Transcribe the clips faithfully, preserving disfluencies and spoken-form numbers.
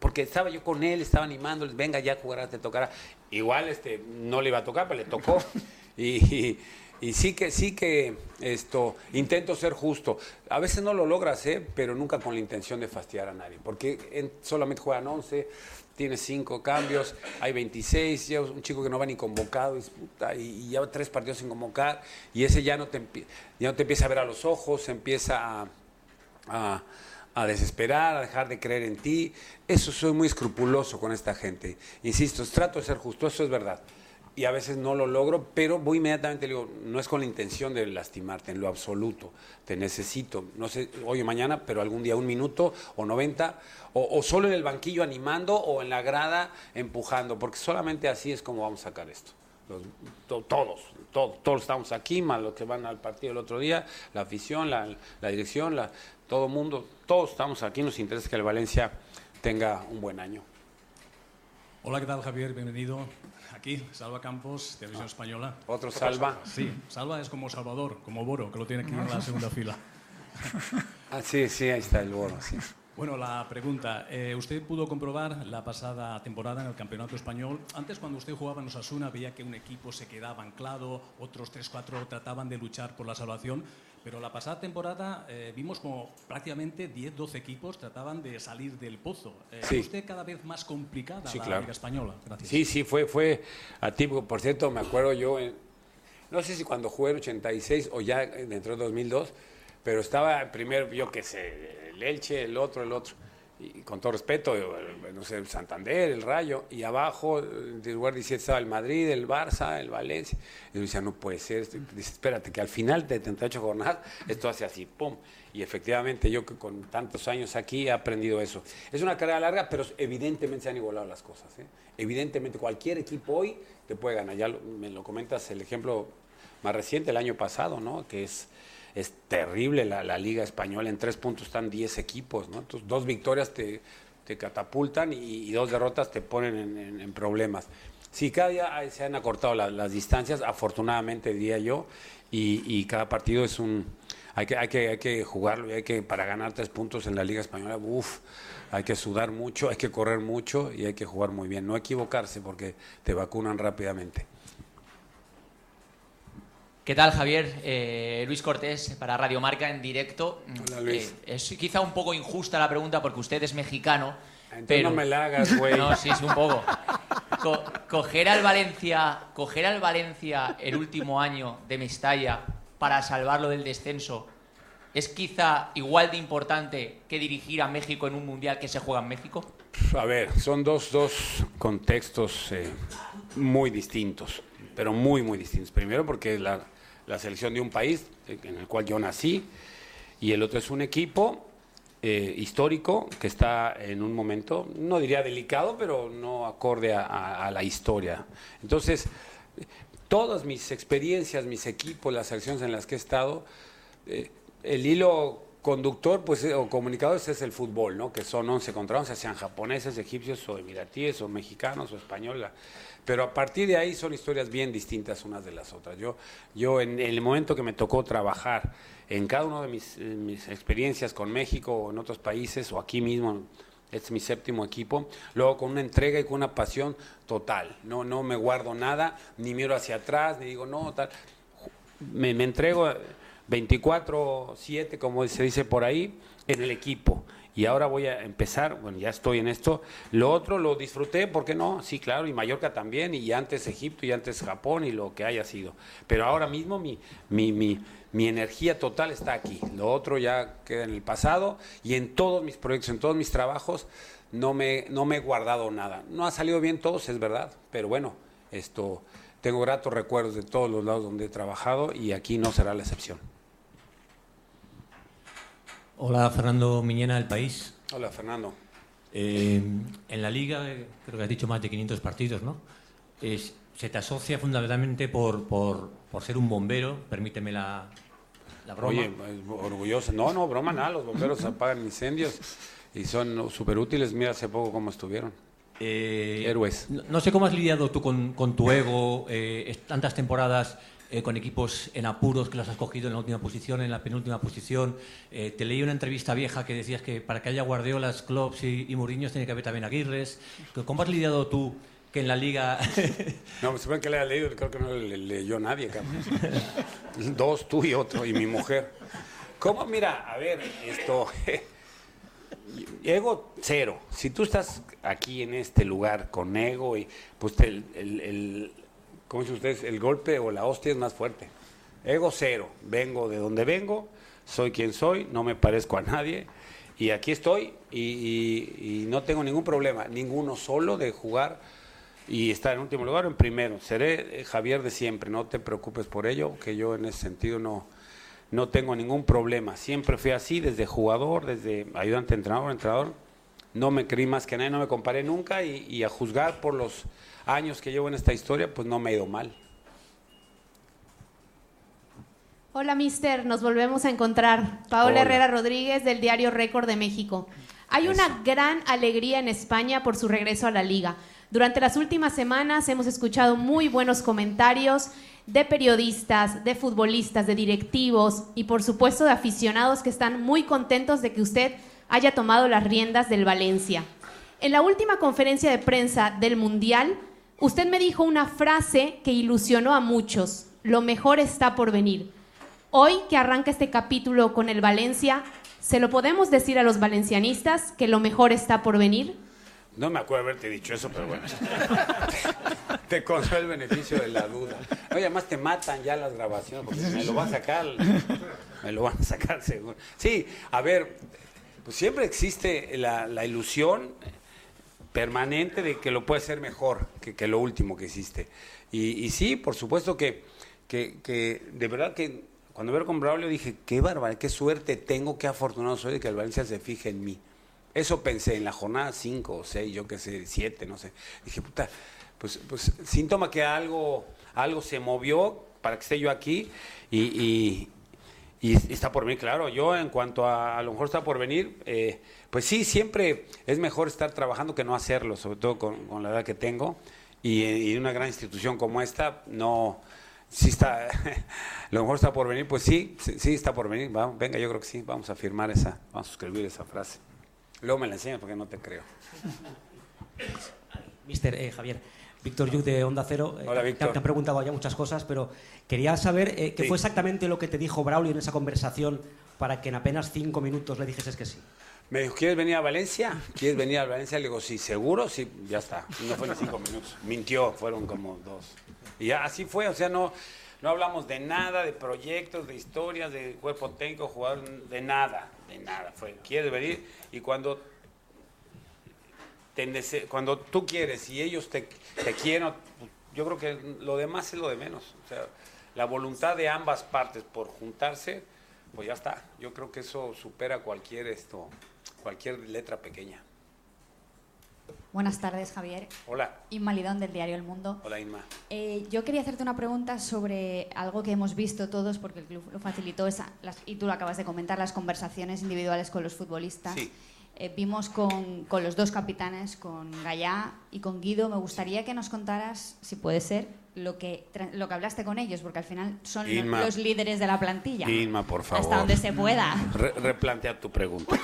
porque estaba yo con él, estaba animándoles, venga ya jugará, te tocará. Igual este, no le iba a tocar, pero le tocó. y, y, y sí que, sí que esto, intento ser justo. A veces no lo logras, ¿eh? Pero nunca con la intención de fastidiar a nadie, porque en, solamente juegan once, tienes cinco cambios, hay veintiséis, ya un chico que no va ni convocado, y, puta, y, y ya tres partidos sin convocar, y ese ya no te, ya no te empieza a ver a los ojos, se empieza a, a, a desesperar, a dejar de creer en ti. Eso soy muy escrupuloso con esta gente. Insisto, trato de ser justo, eso es verdad. Y a veces no lo logro, pero voy inmediatamente, le digo, no es con la intención de lastimarte, en lo absoluto. Te necesito, no sé, hoy o mañana, pero algún día un minuto o noventa, o, o solo en el banquillo animando o en la grada empujando, porque solamente así es como vamos a sacar esto. Los, to, todos, to, todos estamos aquí, más los que van al partido el otro día, la afición, la, la dirección, la, todo el mundo, todos estamos aquí, nos interesa que el Valencia tenga un buen año. Hola, ¿qué tal, Javier? Bienvenido. Aquí, Salva Campos, Televisión Española. ¿Otro Salva? Sí, Salva es como Salvador, como Boro, que lo tiene aquí en la segunda fila. Ah, sí, sí, ahí está el Boro, sí. Bueno, la pregunta. Eh, usted pudo comprobar la pasada temporada en el Campeonato Español. Antes, cuando usted jugaba en Osasuna, veía que un equipo se quedaba anclado, otros tres, cuatro trataban de luchar por la salvación. Pero la pasada temporada eh, vimos como prácticamente diez, doce equipos trataban de salir del pozo. Eh, sí. ¿Usted cada vez más complicada sí, la claro. Liga Española? Gracias. Sí, sí, fue, fue atípico. Por cierto, me acuerdo yo, en, no sé si cuando jugué en ochenta y seis o ya dentro de dos mil dos, pero estaba primero, yo qué sé, el Elche, el otro, el otro. Y con todo respeto, no sé, el Santander, el Rayo, y abajo, en lugar diecisiete estaba el Madrid, el Barça, el Valencia. Y yo decía, no puede ser, dice, espérate, que al final de treinta y ocho jornadas, esto hace así, pum. Y efectivamente, yo que con tantos años aquí he aprendido eso. Es una carrera larga, pero evidentemente se han igualado las cosas, ¿eh? Evidentemente, cualquier equipo hoy te puede ganar. Ya lo, me lo comentas, el ejemplo más reciente, el año pasado, ¿no? Que es... Es terrible la, la Liga Española, en tres puntos están diez equipos, ¿no? Entonces, dos victorias te, te catapultan y, y dos derrotas te ponen en, en, en problemas. Sí, cada día se han acortado la, las distancias, afortunadamente diría yo, y, y cada partido es un... Hay que, hay que, hay que jugarlo, y hay que, para ganar tres puntos en la Liga Española, uff, hay que sudar mucho, hay que correr mucho y hay que jugar muy bien. No equivocarse porque te vacunan rápidamente. ¿Qué tal, Javier? Eh, Luis Cortés para Radio Marca en directo. Hola, Luis. Eh, es quizá un poco injusta la pregunta porque usted es mexicano. Entonces pero... no me la hagas, güey. No, sí, es un poco. Co coger al Valencia, coger al Valencia el último año de Mestalla para salvarlo del descenso es quizá igual de importante que dirigir a México en un mundial que se juega en México. A ver, son dos, dos contextos eh, muy distintos, pero muy, muy distintos. Primero porque la, la selección de un país en el cual yo nací, y el otro es un equipo eh, histórico que está en un momento, no diría delicado, pero no acorde a, a, a la historia. Entonces, todas mis experiencias, mis equipos, las selecciones en las que he estado, eh, el hilo conductor pues, o comunicadores es el fútbol, ¿no? Que son once contra once, sean japoneses, egipcios o emiratíes o mexicanos o españoles. Pero a partir de ahí son historias bien distintas unas de las otras. Yo, yo en el momento que me tocó trabajar en cada una de mis, mis experiencias con México o en otros países o aquí mismo, este es mi séptimo equipo, luego con una entrega y con una pasión total. No, no me guardo nada, ni miro hacia atrás, ni digo no, tal. Me, me entrego veinticuatro siete, como se dice por ahí, en el equipo. Y ahora voy a empezar, bueno, ya estoy en esto. Lo otro lo disfruté, ¿por qué no? Sí, claro, y Mallorca también, y antes Egipto, y antes Japón, y lo que haya sido. Pero ahora mismo mi, mi, mi, mi energía total está aquí. Lo otro ya queda en el pasado, y en todos mis proyectos, en todos mis trabajos, no me, no me he guardado nada. No ha salido bien todos, es verdad, pero bueno, esto, tengo gratos recuerdos de todos los lados donde he trabajado, y aquí no será la excepción. Hola, Fernando Miñena, del País. Hola, Fernando. Eh, en la Liga, creo que has dicho más de quinientos partidos, ¿no? Es, se te asocia fundamentalmente por, por, por ser un bombero, permíteme la, la broma. Oye, orgulloso. No, no, broma nada, los bomberos apagan incendios y son súper útiles. Mira hace poco cómo estuvieron. Eh, Héroes. No, no sé cómo has lidiado tú con, con tu ego, eh, tantas temporadas eh, con equipos en apuros que los has cogido en la última posición, en la penúltima posición. Eh, te leí una entrevista vieja que decías que para que haya Guardiolas, Klopps y, y Mourinhos tiene que haber también Aguirres. ¿Cómo has lidiado tú que en la Liga... No, se ven que le ha leído, creo que no le leyó nadie, cabrón. Dos, tú y otro, y mi mujer. ¿Cómo? Mira, a ver, esto... Ego cero. Si tú estás aquí en este lugar con ego, y pues el, el, el ¿cómo dicen ustedes? El golpe o la hostia es más fuerte. Ego cero. Vengo de donde vengo, soy quien soy, no me parezco a nadie y aquí estoy y, y, y no tengo ningún problema, ninguno solo de jugar y estar en último lugar o en primero. Seré Javier de siempre, no te preocupes por ello, que yo en ese sentido no... No tengo ningún problema. Siempre fui así, desde jugador, desde ayudante entrenador, entrenador. No me creí más que nadie, no me comparé nunca y, y a juzgar por los años que llevo en esta historia, pues no me he ido mal. Hola, mister. Nos volvemos a encontrar. Paola Hola. Herrera Rodríguez, del diario Récord de México. Hay Eso. una gran alegría en España por su regreso a la Liga. Durante las últimas semanas hemos escuchado muy buenos comentarios de periodistas, de futbolistas, de directivos y por supuesto de aficionados que están muy contentos de que usted haya tomado las riendas del Valencia. En la última conferencia de prensa del Mundial, usted me dijo una frase que ilusionó a muchos: lo mejor está por venir. Hoy que arranca este capítulo con el Valencia, ¿se lo podemos decir a los valencianistas que lo mejor está por venir? No me acuerdo haberte dicho eso, pero bueno. Te concedo el beneficio de la duda. Oye, además te matan ya las grabaciones, porque me lo van a sacar, me lo van a sacar seguro. Sí, a ver, pues siempre existe la, la ilusión permanente de que lo puede ser mejor que, que lo último que hiciste. Y, y sí, por supuesto que, que, que de verdad que cuando veo con Braulio dije, qué bárbaro, qué suerte tengo, qué afortunado soy de que el Valencia se fije en mí. Eso pensé en la jornada cinco o seis, yo qué sé, siete, no sé. Dije, puta, pues, pues síntoma que algo, algo se movió para que esté yo aquí y, y, y está por venir, claro. Yo en cuanto a a lo mejor está por venir, eh, pues sí, siempre es mejor estar trabajando que no hacerlo, sobre todo con, con la edad que tengo. Y, y en una gran institución como esta, no... Sí está, lo mejor está por venir, pues sí, sí, sí está por venir. Vamos, venga, yo creo que sí, vamos a firmar esa, vamos a escribir esa frase. Luego me la enseñas porque no te creo. Mister eh, Javier, Víctor Lluc de Onda Cero. Eh, Hola, te, Víctor. te han preguntado ya muchas cosas, pero quería saber eh, qué Sí. fue exactamente lo que te dijo Braulio en esa conversación para que en apenas cinco minutos le dijeses que sí. Me dijo, ¿quieres venir a Valencia? ¿Quieres venir a Valencia? Le digo, sí, ¿seguro? Sí, ya está. No fue ni cinco minutos. Mintió, fueron como dos. Y ya así fue, o sea, no, no hablamos de nada, de proyectos, de historias, de cuerpo técnico, jugador, de nada, de nada. Fue, ¿quieres venir? Y cuando, te nece- cuando tú quieres y ellos te, te quieren, yo creo que lo demás es lo de menos. O sea, la voluntad de ambas partes por juntarse, pues ya está. Yo creo que eso supera cualquier esto, cualquier letra pequeña. Buenas tardes, Javier. Hola, Inma Lidón, del diario El Mundo. hola Inma. Eh, yo quería hacerte una pregunta sobre algo que hemos visto todos, porque el club lo facilitó, esa, las, y tú lo acabas de comentar, las conversaciones individuales con los futbolistas. Sí. Eh, vimos con, con los dos capitanes, con Gallá y con Guido. Me gustaría que nos contaras, si puede ser, lo que, tra- lo que hablaste con ellos, porque al final son lo- Inma. los líderes de la plantilla. Inma, por favor. Hasta donde se pueda. Re- replantea tu pregunta.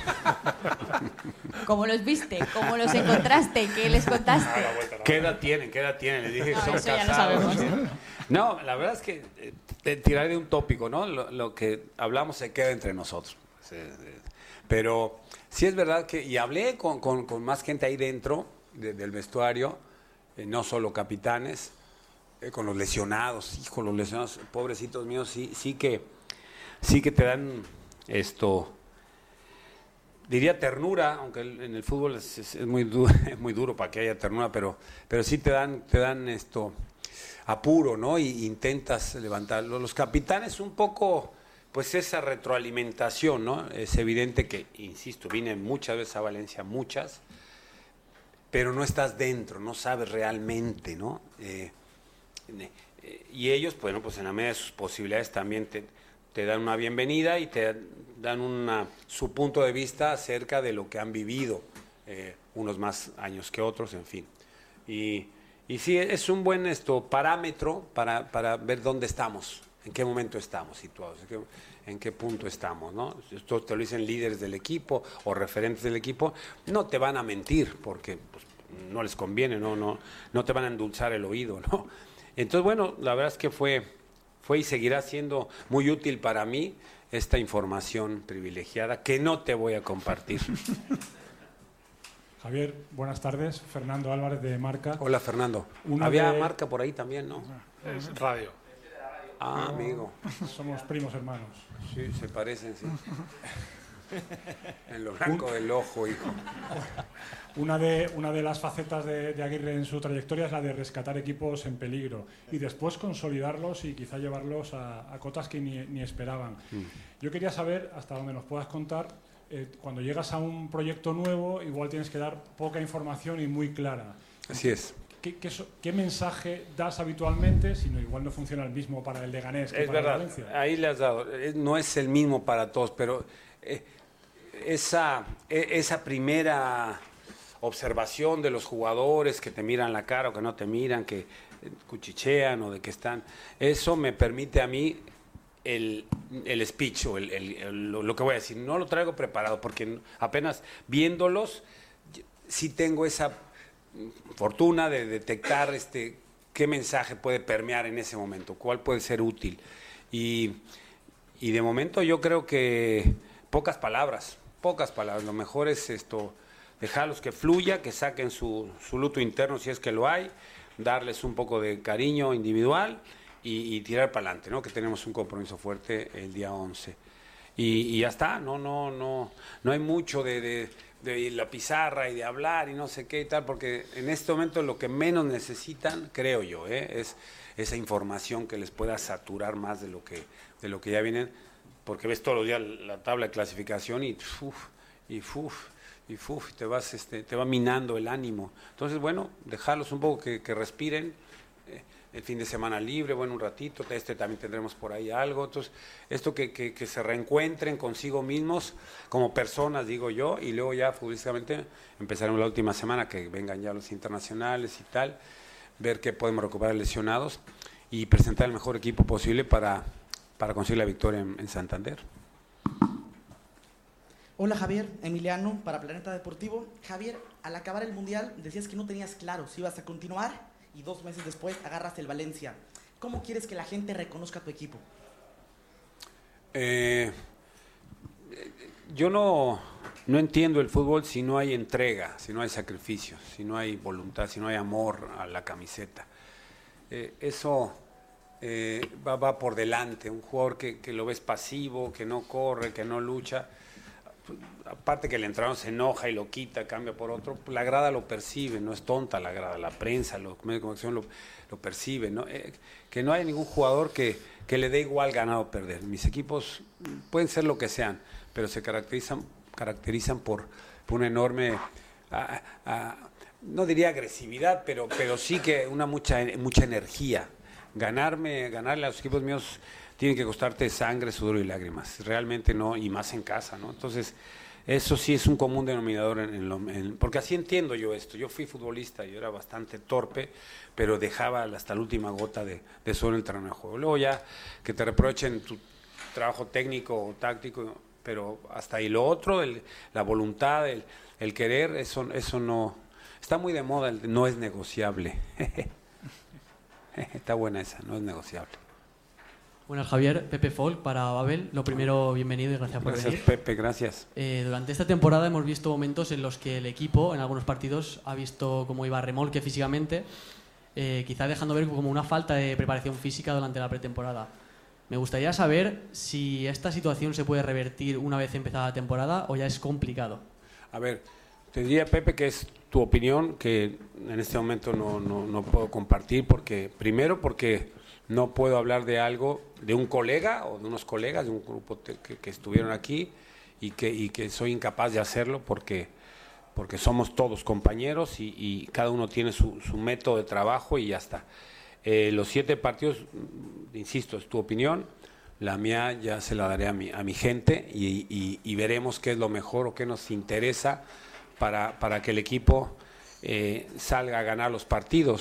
¿Cómo los viste? ¿Cómo los encontraste? ¿Qué les contaste? ¿Qué edad tienen? ¿Qué edad tienen? Les dije que No, son eso ya lo casados. sabemos. No, la verdad es que eh, te tiraré de un tópico, ¿no? Lo, lo que hablamos se queda entre nosotros. Sí, sí. Pero sí es verdad que, y hablé con, con, con más gente ahí dentro de- del vestuario, eh, no solo capitanes, eh, con los lesionados, hijo, los lesionados, pobrecitos míos, sí, sí que, sí que te dan esto, diría ternura, aunque el- en el fútbol es, es- es muy duro, es muy duro para que haya ternura, pero, pero sí te dan, te dan esto apuro, ¿no? Y intentas levantarlo. Los capitanes un poco, pues esa retroalimentación, ¿no? Es evidente que, insisto, vine muchas veces a Valencia, muchas, pero no estás dentro, no sabes realmente, ¿no? Eh, eh, y ellos, bueno, pues en la medida de sus posibilidades también te, te dan una bienvenida y te dan una, su punto de vista acerca de lo que han vivido, eh, unos más años que otros, en fin. Y, y sí, es un buen esto parámetro para, para ver dónde estamos, en qué momento estamos situados, en qué, en qué punto estamos, ¿no? Esto te lo dicen líderes del equipo o referentes del equipo, no te van a mentir porque pues, no les conviene, no, no, no te van a endulzar el oído, ¿no? Entonces, bueno, la verdad es que fue, fue y seguirá siendo muy útil para mí esta información privilegiada que no te voy a compartir. Javier, buenas tardes. Fernando Álvarez de Marca. Hola, Fernando. Una Había de... Marca por ahí también, ¿no? Es radio. Ah, no, amigo. Somos primos hermanos. Sí, se parecen, sí. En lo blanco del ojo, hijo. Una de, una de las facetas de, de Aguirre en su trayectoria es la de rescatar equipos en peligro y después consolidarlos y quizá llevarlos a, a cotas que ni, ni esperaban. Mm. Yo quería saber, hasta donde nos puedas contar, eh, cuando llegas a un proyecto nuevo, igual tienes que dar poca información y muy clara. Así es. ¿Qué, qué, ¿Qué mensaje das habitualmente? Si no, igual no funciona el mismo para el Leganés que es para verdad, Valencia. Ahí le has dado. No es el mismo para todos, pero eh, esa, esa primera observación de los jugadores que te miran la cara o que no te miran, que cuchichean o de que están, eso me permite a mí el, el speech o el, el, el, lo que voy a decir. No lo traigo preparado porque apenas viéndolos sí tengo esa fortuna de detectar este qué mensaje puede permear en ese momento, cuál puede ser útil. Y, y de momento yo creo que pocas palabras, pocas palabras. Lo mejor es esto, dejarlos que fluya, que saquen su, su luto interno si es que lo hay, darles un poco de cariño individual y, y tirar para adelante, ¿no? Que tenemos un compromiso fuerte el día once. Y, y ya está, no, no, no, no hay mucho de, de, de la pizarra y de hablar y no sé qué y tal, porque en este momento lo que menos necesitan, creo yo, ¿eh? es esa información que les pueda saturar más de lo que, de lo que ya vienen, porque ves todos los días la tabla de clasificación y uf, y uf, y uf, te vas, este, te va minando el ánimo. Entonces, bueno, dejarlos un poco que, que respiren. Eh, el fin de semana libre, bueno, un ratito, este también tendremos por ahí algo. Entonces, esto que, que, que se reencuentren consigo mismos como personas, digo yo, y luego ya futbolísticamente empezaremos la última semana, que vengan ya los internacionales y tal, ver qué podemos recuperar lesionados y presentar el mejor equipo posible para, para conseguir la victoria en, en Santander. Hola Javier, Emiliano para Planeta Deportivo. Javier, al acabar el Mundial decías que no tenías claro si ibas a continuar y dos meses después agarras el Valencia. ¿Cómo quieres que la gente reconozca tu equipo? Eh, yo no, no entiendo el fútbol si no hay entrega, si no hay sacrificio, si no hay voluntad, si no hay amor a la camiseta. Eh, eso eh, va, va por delante. Un jugador que, que lo ves pasivo, que no corre, que no lucha, aparte que el entrenador se enoja y lo quita, cambia por otro, la grada lo percibe, no es tonta la grada, la prensa, los medios de comunicación lo, lo perciben, ¿no? Eh, que no hay ningún jugador que, que le dé igual ganar o perder. Mis equipos pueden ser lo que sean, pero se caracterizan, caracterizan por, por una enorme, a, a, no diría agresividad, pero, pero sí que una mucha, mucha energía. Ganarme, ganarle a los equipos míos tiene que costarte sangre, sudor y lágrimas, realmente no, y más en casa, ¿no? Entonces, eso sí es un común denominador, en, en lo, en, porque así entiendo yo esto. Yo fui futbolista, yo era bastante torpe, pero dejaba hasta la última gota de, de sudor en el terreno de juego. Luego ya que te reprochen tu trabajo técnico o táctico, pero hasta ahí. Lo otro, el, la voluntad, el, el querer, eso, eso no, está muy de moda, el, no es negociable. Está buena esa, no es negociable. Buenas, Javier. Pepe Folk para Babel. Lo primero, bienvenido y gracias por gracias, venir. Gracias, Pepe, gracias. Eh, durante esta temporada hemos visto momentos en los que el equipo, en algunos partidos, ha visto cómo iba a remolque físicamente, eh, quizá dejando ver como una falta de preparación física durante la pretemporada. Me gustaría saber si esta situación se puede revertir una vez empezada la temporada o ya es complicado. A ver, te diría, Pepe, que es tu opinión, que en este momento no, no, no puedo compartir, porque primero porque no puedo hablar de algo, de un colega o de unos colegas, de un grupo te, que, que estuvieron aquí y que, y que soy incapaz de hacerlo porque, porque somos todos compañeros y, y cada uno tiene su, su método de trabajo y ya está. Eh, los siete partidos, insisto, es tu opinión, la mía ya se la daré a mi, a mi gente y, y, y veremos qué es lo mejor o qué nos interesa para, para que el equipo eh, salga a ganar los partidos.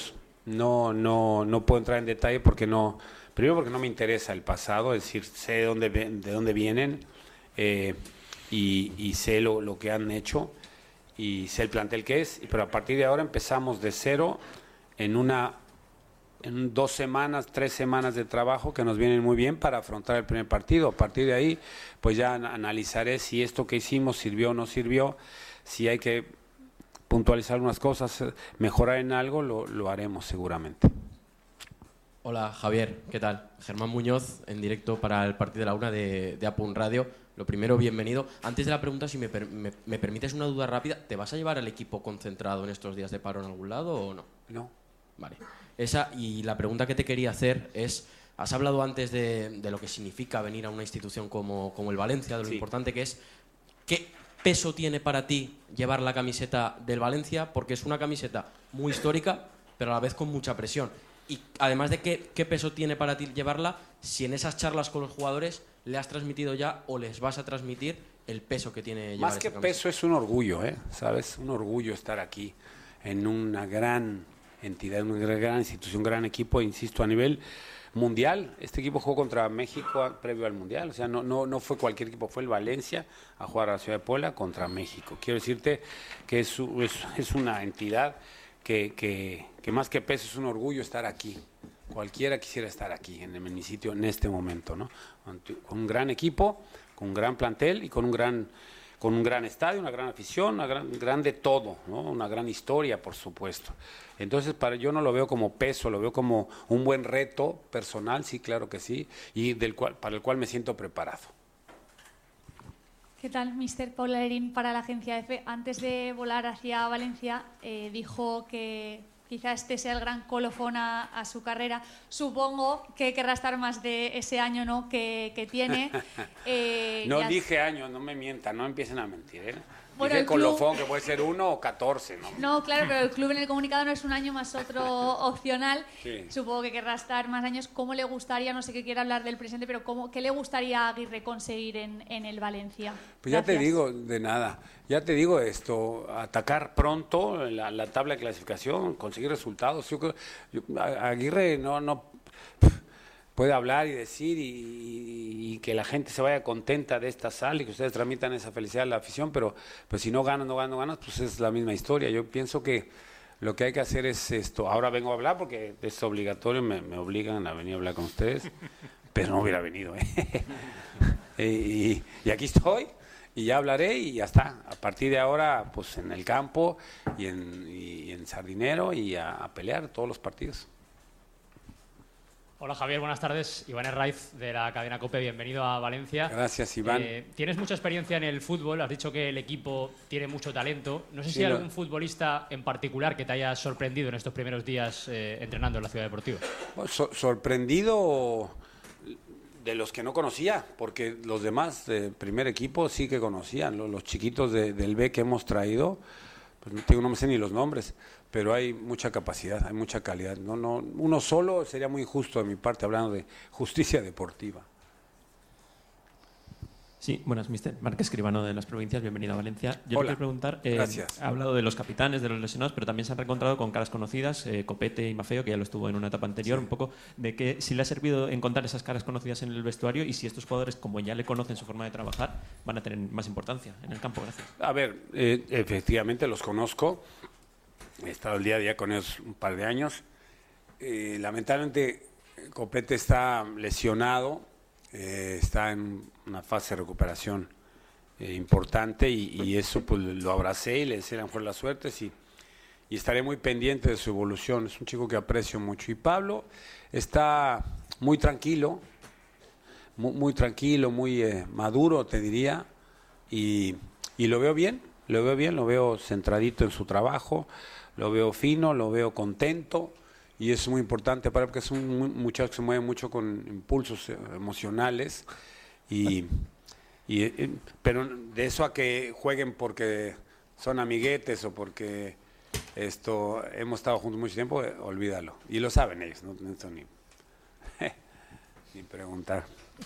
No, no, no puedo entrar en detalle porque no, primero porque no me interesa el pasado, es decir, sé de dónde, de dónde vienen eh, y, y sé lo, lo que han hecho y sé el plantel que es, pero a partir de ahora empezamos de cero en una en dos semanas, tres semanas de trabajo que nos vienen muy bien para afrontar el primer partido. A partir de ahí, pues ya analizaré si esto que hicimos sirvió o no sirvió, si hay que puntualizar algunas cosas, mejorar en algo, lo, lo haremos seguramente. Hola Javier, ¿qué tal? Germán Muñoz, en directo para el partido de la una de, de Apun Radio. Lo primero, bienvenido. Antes de la pregunta, si me, per, me, me permites una duda rápida, ¿te vas a llevar al equipo concentrado en estos días de paro en algún lado o no? No. Vale. Esa, y la pregunta que te quería hacer es, has hablado antes de, de lo que significa venir a una institución como, como el Valencia, de lo sí. importante que es. ¿Qué peso tiene para ti llevar la camiseta del Valencia? Porque es una camiseta muy histórica, pero a la vez con mucha presión. Y además de qué, qué peso tiene para ti llevarla, si en esas charlas con los jugadores le has transmitido ya o les vas a transmitir el peso que tiene llevar Más que esta camiseta. peso es un orgullo, ¿eh? ¿Sabes? Un orgullo estar aquí en una gran entidad, una gran institución, un gran equipo, insisto, a nivel mundial. Este equipo jugó contra México previo al mundial, o sea, no, no, no fue cualquier equipo, fue el Valencia a jugar a la ciudad de Puebla contra México. Quiero decirte que es, es, es una entidad que, que, que más que peso es un orgullo estar aquí. Cualquiera quisiera estar aquí en el municipio en este momento, ¿no? Con un gran equipo, con un gran plantel y con un gran con un gran estadio, una gran afición, una gran, gran de todo, ¿no? Una gran historia, por supuesto. Entonces, para yo no lo veo como peso, lo veo como un buen reto personal, sí, claro que sí, y del cual, para el cual me siento preparado. ¿Qué tal, mister Paul Alerín, para la agencia EFE? Antes de volar hacia Valencia, eh, dijo que quizá este sea el gran colofón a, a su carrera. Supongo que querrá estar más de ese año, ¿no?, que, que tiene. Eh, no ya... dije años, no me mientan, no empiecen a mentir, ¿eh? Bueno, dije club... colofón, que puede ser uno o catorce, ¿no? No, claro, pero el club en el comunicado no es un año más otro opcional. Sí. Supongo que querrá estar más años. ¿Cómo le gustaría, no sé qué quiere hablar del presente, pero cómo, qué le gustaría a Aguirre conseguir en, en el Valencia? Pues ya Gracias. te digo, de nada, ya te digo esto, atacar pronto la, la tabla de clasificación, conseguir resultados. Yo creo, yo, Aguirre no, no puede hablar y decir y, y que la gente se vaya contenta de esta sal y que ustedes transmitan esa felicidad a la afición, pero pues si no ganan, no ganan, no ganan, pues es la misma historia. Yo pienso que lo que hay que hacer es esto. Ahora vengo a hablar porque es obligatorio, me, me obligan a venir a hablar con ustedes, pero no hubiera venido, ¿eh? y, y aquí estoy. Y ya hablaré y ya está. A partir de ahora, pues en el campo y en, y en Sardinero y a, a pelear todos los partidos. Hola Javier, buenas tardes. Iván Herraiz de la cadena COPE, bienvenido a Valencia. Gracias, Iván. Eh, tienes mucha experiencia en el fútbol, has dicho que el equipo tiene mucho talento. No sé Sí, si hay lo... algún futbolista en particular que te haya sorprendido en estos primeros días eh, entrenando en la Ciudad Deportiva. So sorprendido de los que no conocía, porque los demás del primer equipo sí que conocían, los, los chiquitos de, del B que hemos traído, pues no, tengo, no me sé ni los nombres, pero hay mucha capacidad, hay mucha calidad. No, no, uno solo sería muy injusto de mi parte, hablando de justicia deportiva. Sí, buenas, mister Marc Escribano de las Provincias, bienvenido a Valencia. Yo Hola. te quiero preguntar, eh, Gracias. ha hablado de los capitanes, de los lesionados, pero también se han reencontrado con caras conocidas, eh, Copete y Mafeo, que ya lo estuvo en una etapa anterior, sí. Un poco de que si le ha servido encontrar esas caras conocidas en el vestuario y si estos jugadores, como ya le conocen su forma de trabajar, van a tener más importancia en el campo. Gracias. A ver, eh, efectivamente los conozco, he estado el día a día con ellos un par de años. Eh, lamentablemente Copete está lesionado, eh, está en una fase de recuperación eh, importante y, y eso pues lo abracé y le deseé la mejor de las suertes y, y estaré muy pendiente de su evolución. Es un chico que aprecio mucho. Y Pablo está muy tranquilo, muy, muy tranquilo, muy eh, maduro, te diría, y, y lo veo bien, lo veo bien, lo veo centradito en su trabajo, lo veo fino, lo veo contento. Y es muy importante para porque es un muchacho que se mueve mucho con impulsos emocionales y, y pero de eso a que jueguen porque son amiguetes o porque esto hemos estado juntos mucho tiempo, eh, olvídalo. Y lo saben ellos, no necesito ni, ni preguntar.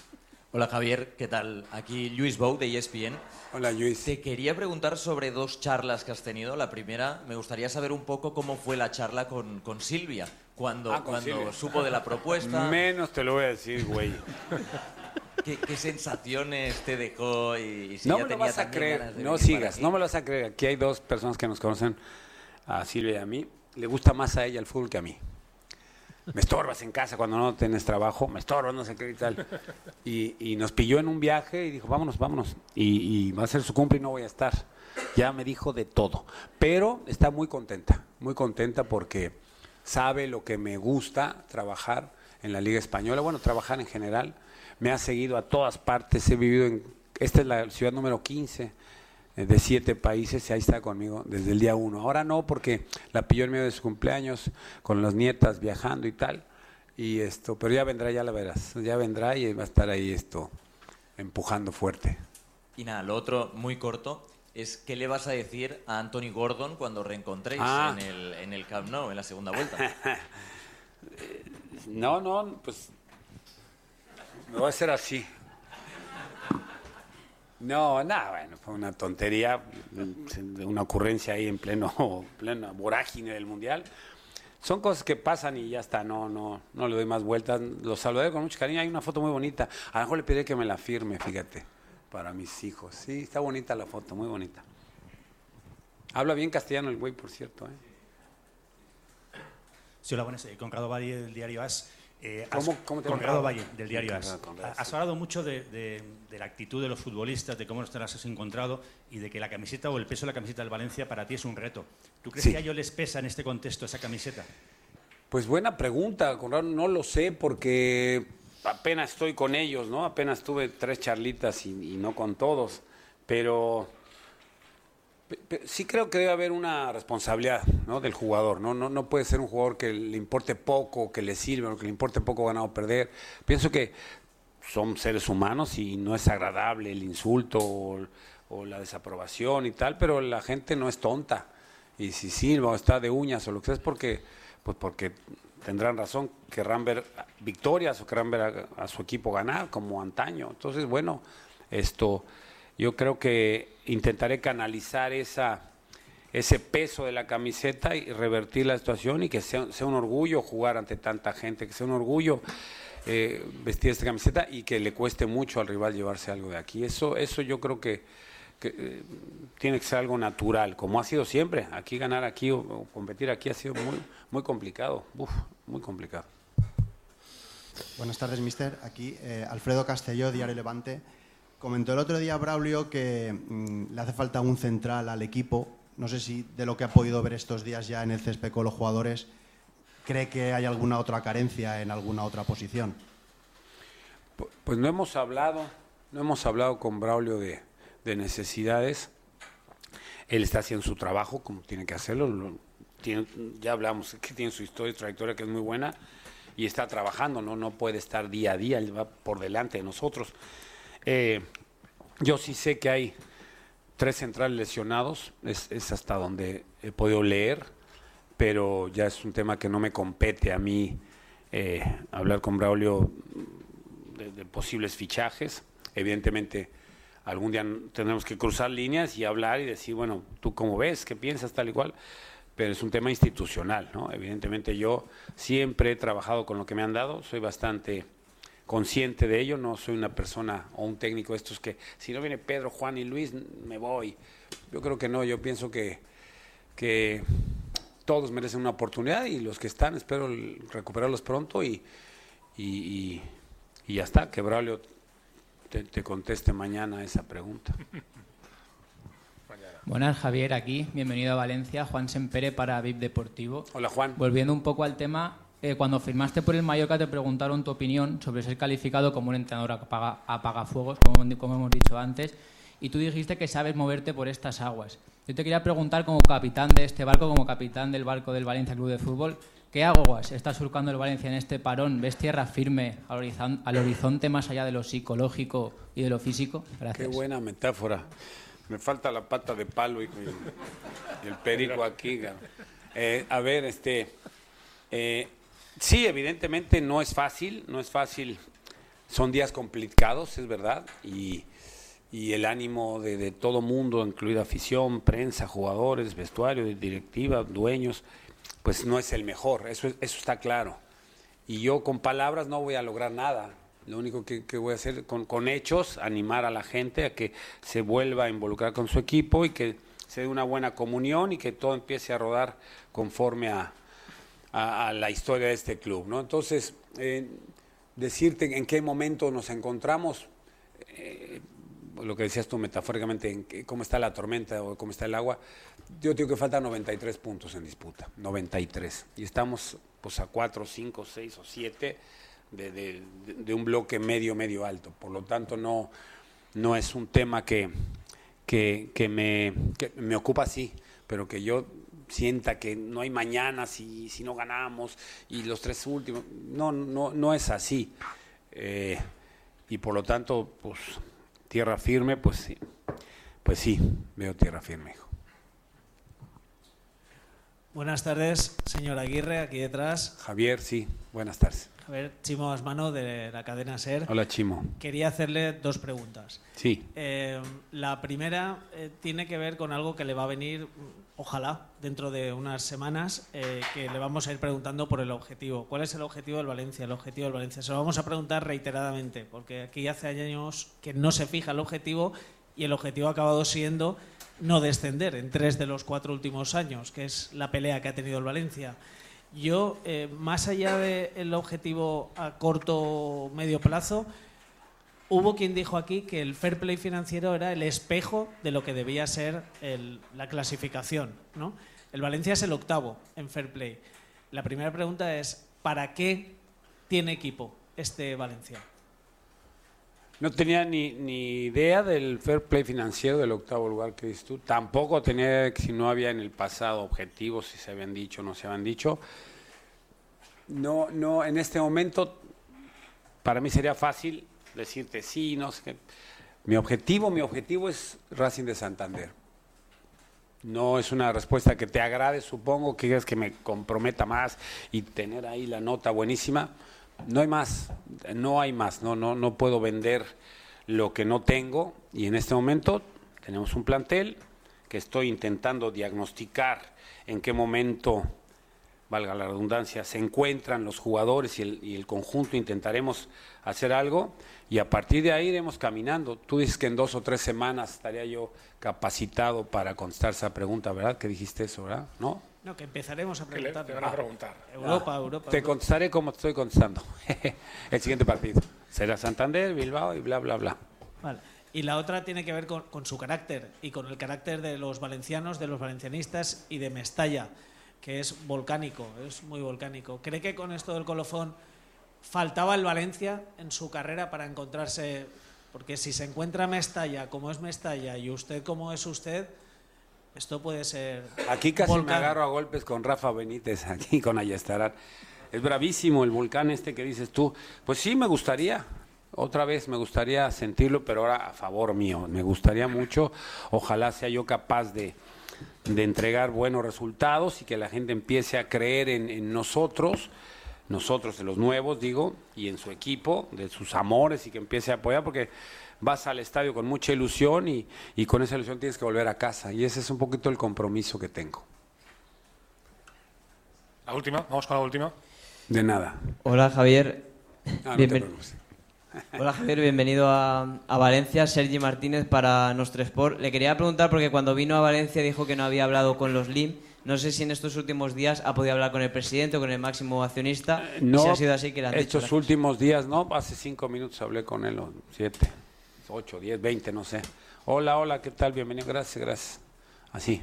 Hola Javier, ¿qué tal? Aquí Luis Bou de E S P N. Hola Luis. Te quería preguntar sobre dos charlas que has tenido. La primera, me gustaría saber un poco cómo fue la charla con, con Silvia, cuando, Ah, con cuando Silvia. supo de la propuesta. Menos te lo voy a decir, güey. ¿Qué, qué sensaciones te dejó y, y si No ya me lo tenía vas a también creer, ganas de no venir para sigas, aquí? no me lo vas a creer. Aquí hay dos personas que nos conocen, a Silvia y a mí. Le gusta más a ella el fútbol que a mí. Me estorbas en casa cuando no tienes trabajo, me estorbas, no sé qué y tal. Y, y nos pilló en un viaje y dijo, vámonos, vámonos. Y, y va a ser su cumple y no voy a estar. Ya me dijo de todo. Pero está muy contenta, muy contenta porque sabe lo que me gusta trabajar en la Liga Española. Bueno, trabajar en general. Me ha seguido a todas partes, he vivido en... Esta es la ciudad número quince de siete países y ahí está conmigo desde el día uno. Ahora no, porque la pilló en medio de su cumpleaños, con las nietas viajando y tal. Y esto, pero ya vendrá, ya la verás. Ya vendrá y va a estar ahí esto, empujando fuerte. Y nada, lo otro, muy corto, es ¿qué le vas a decir a Anthony Gordon cuando reencontréis Ah. en, el, en el Camp Nou, en la segunda vuelta? No, no, pues me voy a hacer así. No, nada, bueno, fue una tontería, una ocurrencia ahí en pleno, plena vorágine del Mundial. Son cosas que pasan y ya está, no, no, no le doy más vueltas. Los saludaré con mucho cariño, hay una foto muy bonita. A lo mejor le pediré que me la firme, fíjate, para mis hijos. Sí, está bonita la foto, muy bonita. Habla bien castellano el güey, por cierto, ¿eh? Sí, hola, buenas. Eh, Conrado Valle, del diario AS. Eh, ¿Cómo- has- cómo te Conrado llamas? Valle, del diario AS. Conrado, Conrado, Has sí. hablado mucho de, de- de la actitud de los futbolistas, de cómo te las has encontrado y de que la camiseta o el peso de la camiseta del Valencia para ti es un reto. ¿Tú crees Sí. que a ellos les pesa en este contexto esa camiseta? Pues buena pregunta, Conrado, no lo sé porque apenas estoy con ellos, ¿no? Apenas tuve tres charlitas y, y no con todos, pero pe- pe- sí creo que debe haber una responsabilidad, ¿no? Del jugador, ¿no? No, no puede ser un jugador que le importe poco, que le sirva, o que le importe poco ganar o perder. Pienso que son seres humanos y no es agradable el insulto o, o la desaprobación y tal, pero la gente no es tonta. Y si silba o está de uñas o lo que sea es porque, pues porque tendrán razón, querrán ver victorias o querrán ver a, a su equipo ganar como antaño. Entonces, bueno, esto yo creo que intentaré canalizar esa ese peso de la camiseta y revertir la situación y que sea, sea un orgullo jugar ante tanta gente, que sea un orgullo eh, vestir esta camiseta y que le cueste mucho al rival llevarse algo de aquí. Eso, eso yo creo que, que eh, tiene que ser algo natural, como ha sido siempre. Aquí ganar aquí o, o competir aquí ha sido muy, muy complicado, Uf, muy complicado. Buenas tardes, mister. Aquí eh, Alfredo Castelló, Diario Levante. Comentó el otro día Braulio que mm, le hace falta un central al equipo. No sé si de lo que ha podido ver estos días ya en el césped con los jugadores, ¿cree que hay alguna otra carencia en alguna otra posición? Pues no hemos hablado, no hemos hablado con Braulio de, de necesidades. Él está haciendo su trabajo como tiene que hacerlo. Lo, tiene, ya hablamos que tiene su historia y trayectoria que es muy buena y está trabajando, no, no puede estar día a día, él va por delante de nosotros. Eh, yo sí sé que hay tres centrales lesionados, es, es hasta donde he podido leer, pero ya es un tema que no me compete a mí eh, hablar con Braulio de, de posibles fichajes. Evidentemente, algún día tendremos que cruzar líneas y hablar y decir, bueno, ¿tú cómo ves? ¿Qué piensas? Tal y cual. Pero es un tema institucional, ¿no? Evidentemente yo siempre he trabajado con lo que me han dado, soy bastante consciente de ello, no soy una persona o un técnico de estos que si no viene Pedro, Juan y Luis, me voy. Yo creo que no, yo pienso que, que todos merecen una oportunidad y los que están espero recuperarlos pronto y, y, y, y ya está, que Braulio te, te conteste mañana esa pregunta. Buenas, Javier, aquí. Bienvenido a Valencia. Juan Sempere para V I P Deportivo. Hola, Juan. Volviendo un poco al tema, eh, cuando firmaste por el Mallorca te preguntaron tu opinión sobre ser calificado como un entrenador apaga, apagafuegos, como, como hemos dicho antes, y tú dijiste que sabes moverte por estas aguas. Yo te quería preguntar, como capitán de este barco, como capitán del barco del Valencia Club de Fútbol, ¿qué aguas está surcando el Valencia en este parón? ¿Ves tierra firme al horizonte, al horizonte más allá de lo psicológico y de lo físico? Gracias. Qué buena metáfora. Me falta la pata de palo y, y el perico aquí. Eh, a ver, este, eh, sí, evidentemente no es fácil, no es fácil son días complicados, es verdad, y, y el ánimo de, de todo mundo, incluida afición, prensa, jugadores, vestuario, directiva, dueños, pues no es el mejor, eso, eso está claro. Y yo con palabras no voy a lograr nada. Lo único que, que voy a hacer con, con hechos, animar a la gente a que se vuelva a involucrar con su equipo y que se dé una buena comunión y que todo empiece a rodar conforme a, a, a la historia de este club, ¿no? Entonces, eh, decirte en qué momento nos encontramos, eh, lo que decías tú metafóricamente, en qué, cómo está la tormenta o cómo está el agua, yo digo que faltan noventa y tres puntos en disputa, noventa y tres, y estamos pues a cuatro, cinco, seis o siete de, de, de un bloque medio, medio alto. Por lo tanto, no, no es un tema que, que, que, me, que me ocupa, sí, pero que yo sienta que no hay mañana si, si no ganamos y los tres últimos. No, no, no es así. Eh, y por lo tanto, pues, tierra firme, pues sí, pues sí, veo tierra firme, hijo. Buenas tardes, señor Aguirre, aquí detrás. Javier, sí, buenas tardes. Javier, Chimo Asmano, de la cadena SER. Hola, Chimo. Quería hacerle dos preguntas. Sí. Eh, la primera eh, tiene que ver con algo que le va a venir, ojalá, dentro de unas semanas, eh, que le vamos a ir preguntando por el objetivo. ¿Cuál es el objetivo del Valencia? El objetivo del Valencia. Se lo vamos a preguntar reiteradamente, porque aquí hace años que no se fija el objetivo y el objetivo ha acabado siendo no descender en tres de los cuatro últimos años, que es la pelea que ha tenido el Valencia. Yo, eh, más allá del objetivo a corto o medio plazo, hubo quien dijo aquí que el fair play financiero era el espejo de lo que debía ser el, la clasificación, ¿no? El Valencia es el octavo en fair play. La primera pregunta es, ¿para qué tiene equipo este Valencia? No tenía ni, ni idea del fair play financiero del octavo lugar que dices tú. Tampoco tenía si no había en el pasado objetivos, si se habían dicho o no se habían dicho. No, no, en este momento para mí sería fácil decirte sí, no sé qué. Mi objetivo, mi objetivo es Racing de Santander. No es una respuesta que te agrade, supongo, que quieres que me comprometa más y tener ahí la nota buenísima. No hay más, no hay más, no, no, no puedo vender lo que no tengo y en este momento tenemos un plantel que estoy intentando diagnosticar en qué momento, valga la redundancia, se encuentran los jugadores y el, y el conjunto, intentaremos hacer algo y a partir de ahí iremos caminando. Tú dices que en dos o tres semanas estaría yo capacitado para contestar esa pregunta, ¿verdad? Que dijiste eso, ¿verdad? ¿No? No, que empezaremos a preguntar. Te van a preguntar. Europa, Ah, Europa. Te Europa. contestaré como te estoy contestando. El siguiente partido será Santander, Bilbao y bla, bla, bla. Vale. Y la otra tiene que ver con, con su carácter y con el carácter de los valencianos, de los valencianistas y de Mestalla, que es volcánico, es muy volcánico. ¿Cree que con esto del colofón faltaba el Valencia en su carrera para encontrarse? Porque si se encuentra Mestalla como es Mestalla y usted como es usted, esto puede ser... Aquí casi volcán. me agarro a golpes con Rafa Benítez, aquí con Ayestarán. Es bravísimo el volcán este que dices tú. Pues sí, me gustaría, otra vez me gustaría sentirlo, pero ahora a favor mío. Me gustaría mucho, ojalá sea yo capaz de, de entregar buenos resultados y que la gente empiece a creer en, en nosotros, nosotros de los nuevos, digo, y en su equipo, de sus amores y que empiece a apoyar, porque vas al estadio con mucha ilusión y, y con esa ilusión tienes que volver a casa. Y ese es un poquito el compromiso que tengo. La última, vamos con la última. De nada. Hola Javier. Ah, no te Bienven- preocupes. Hola Javier, bienvenido a, a Valencia. Sergi Martínez para Nostre Sport. Le quería preguntar porque cuando vino a Valencia dijo que no había hablado con los L I M. No sé si en estos últimos días ha podido hablar con el presidente o con el máximo accionista. y No, si ha sido así que le han dicho estos las últimos días, no, hace cinco minutos hablé con él, o siete, ocho, diez, veinte, no sé. Hola, hola, ¿qué tal? Bienvenido, gracias, gracias. Así.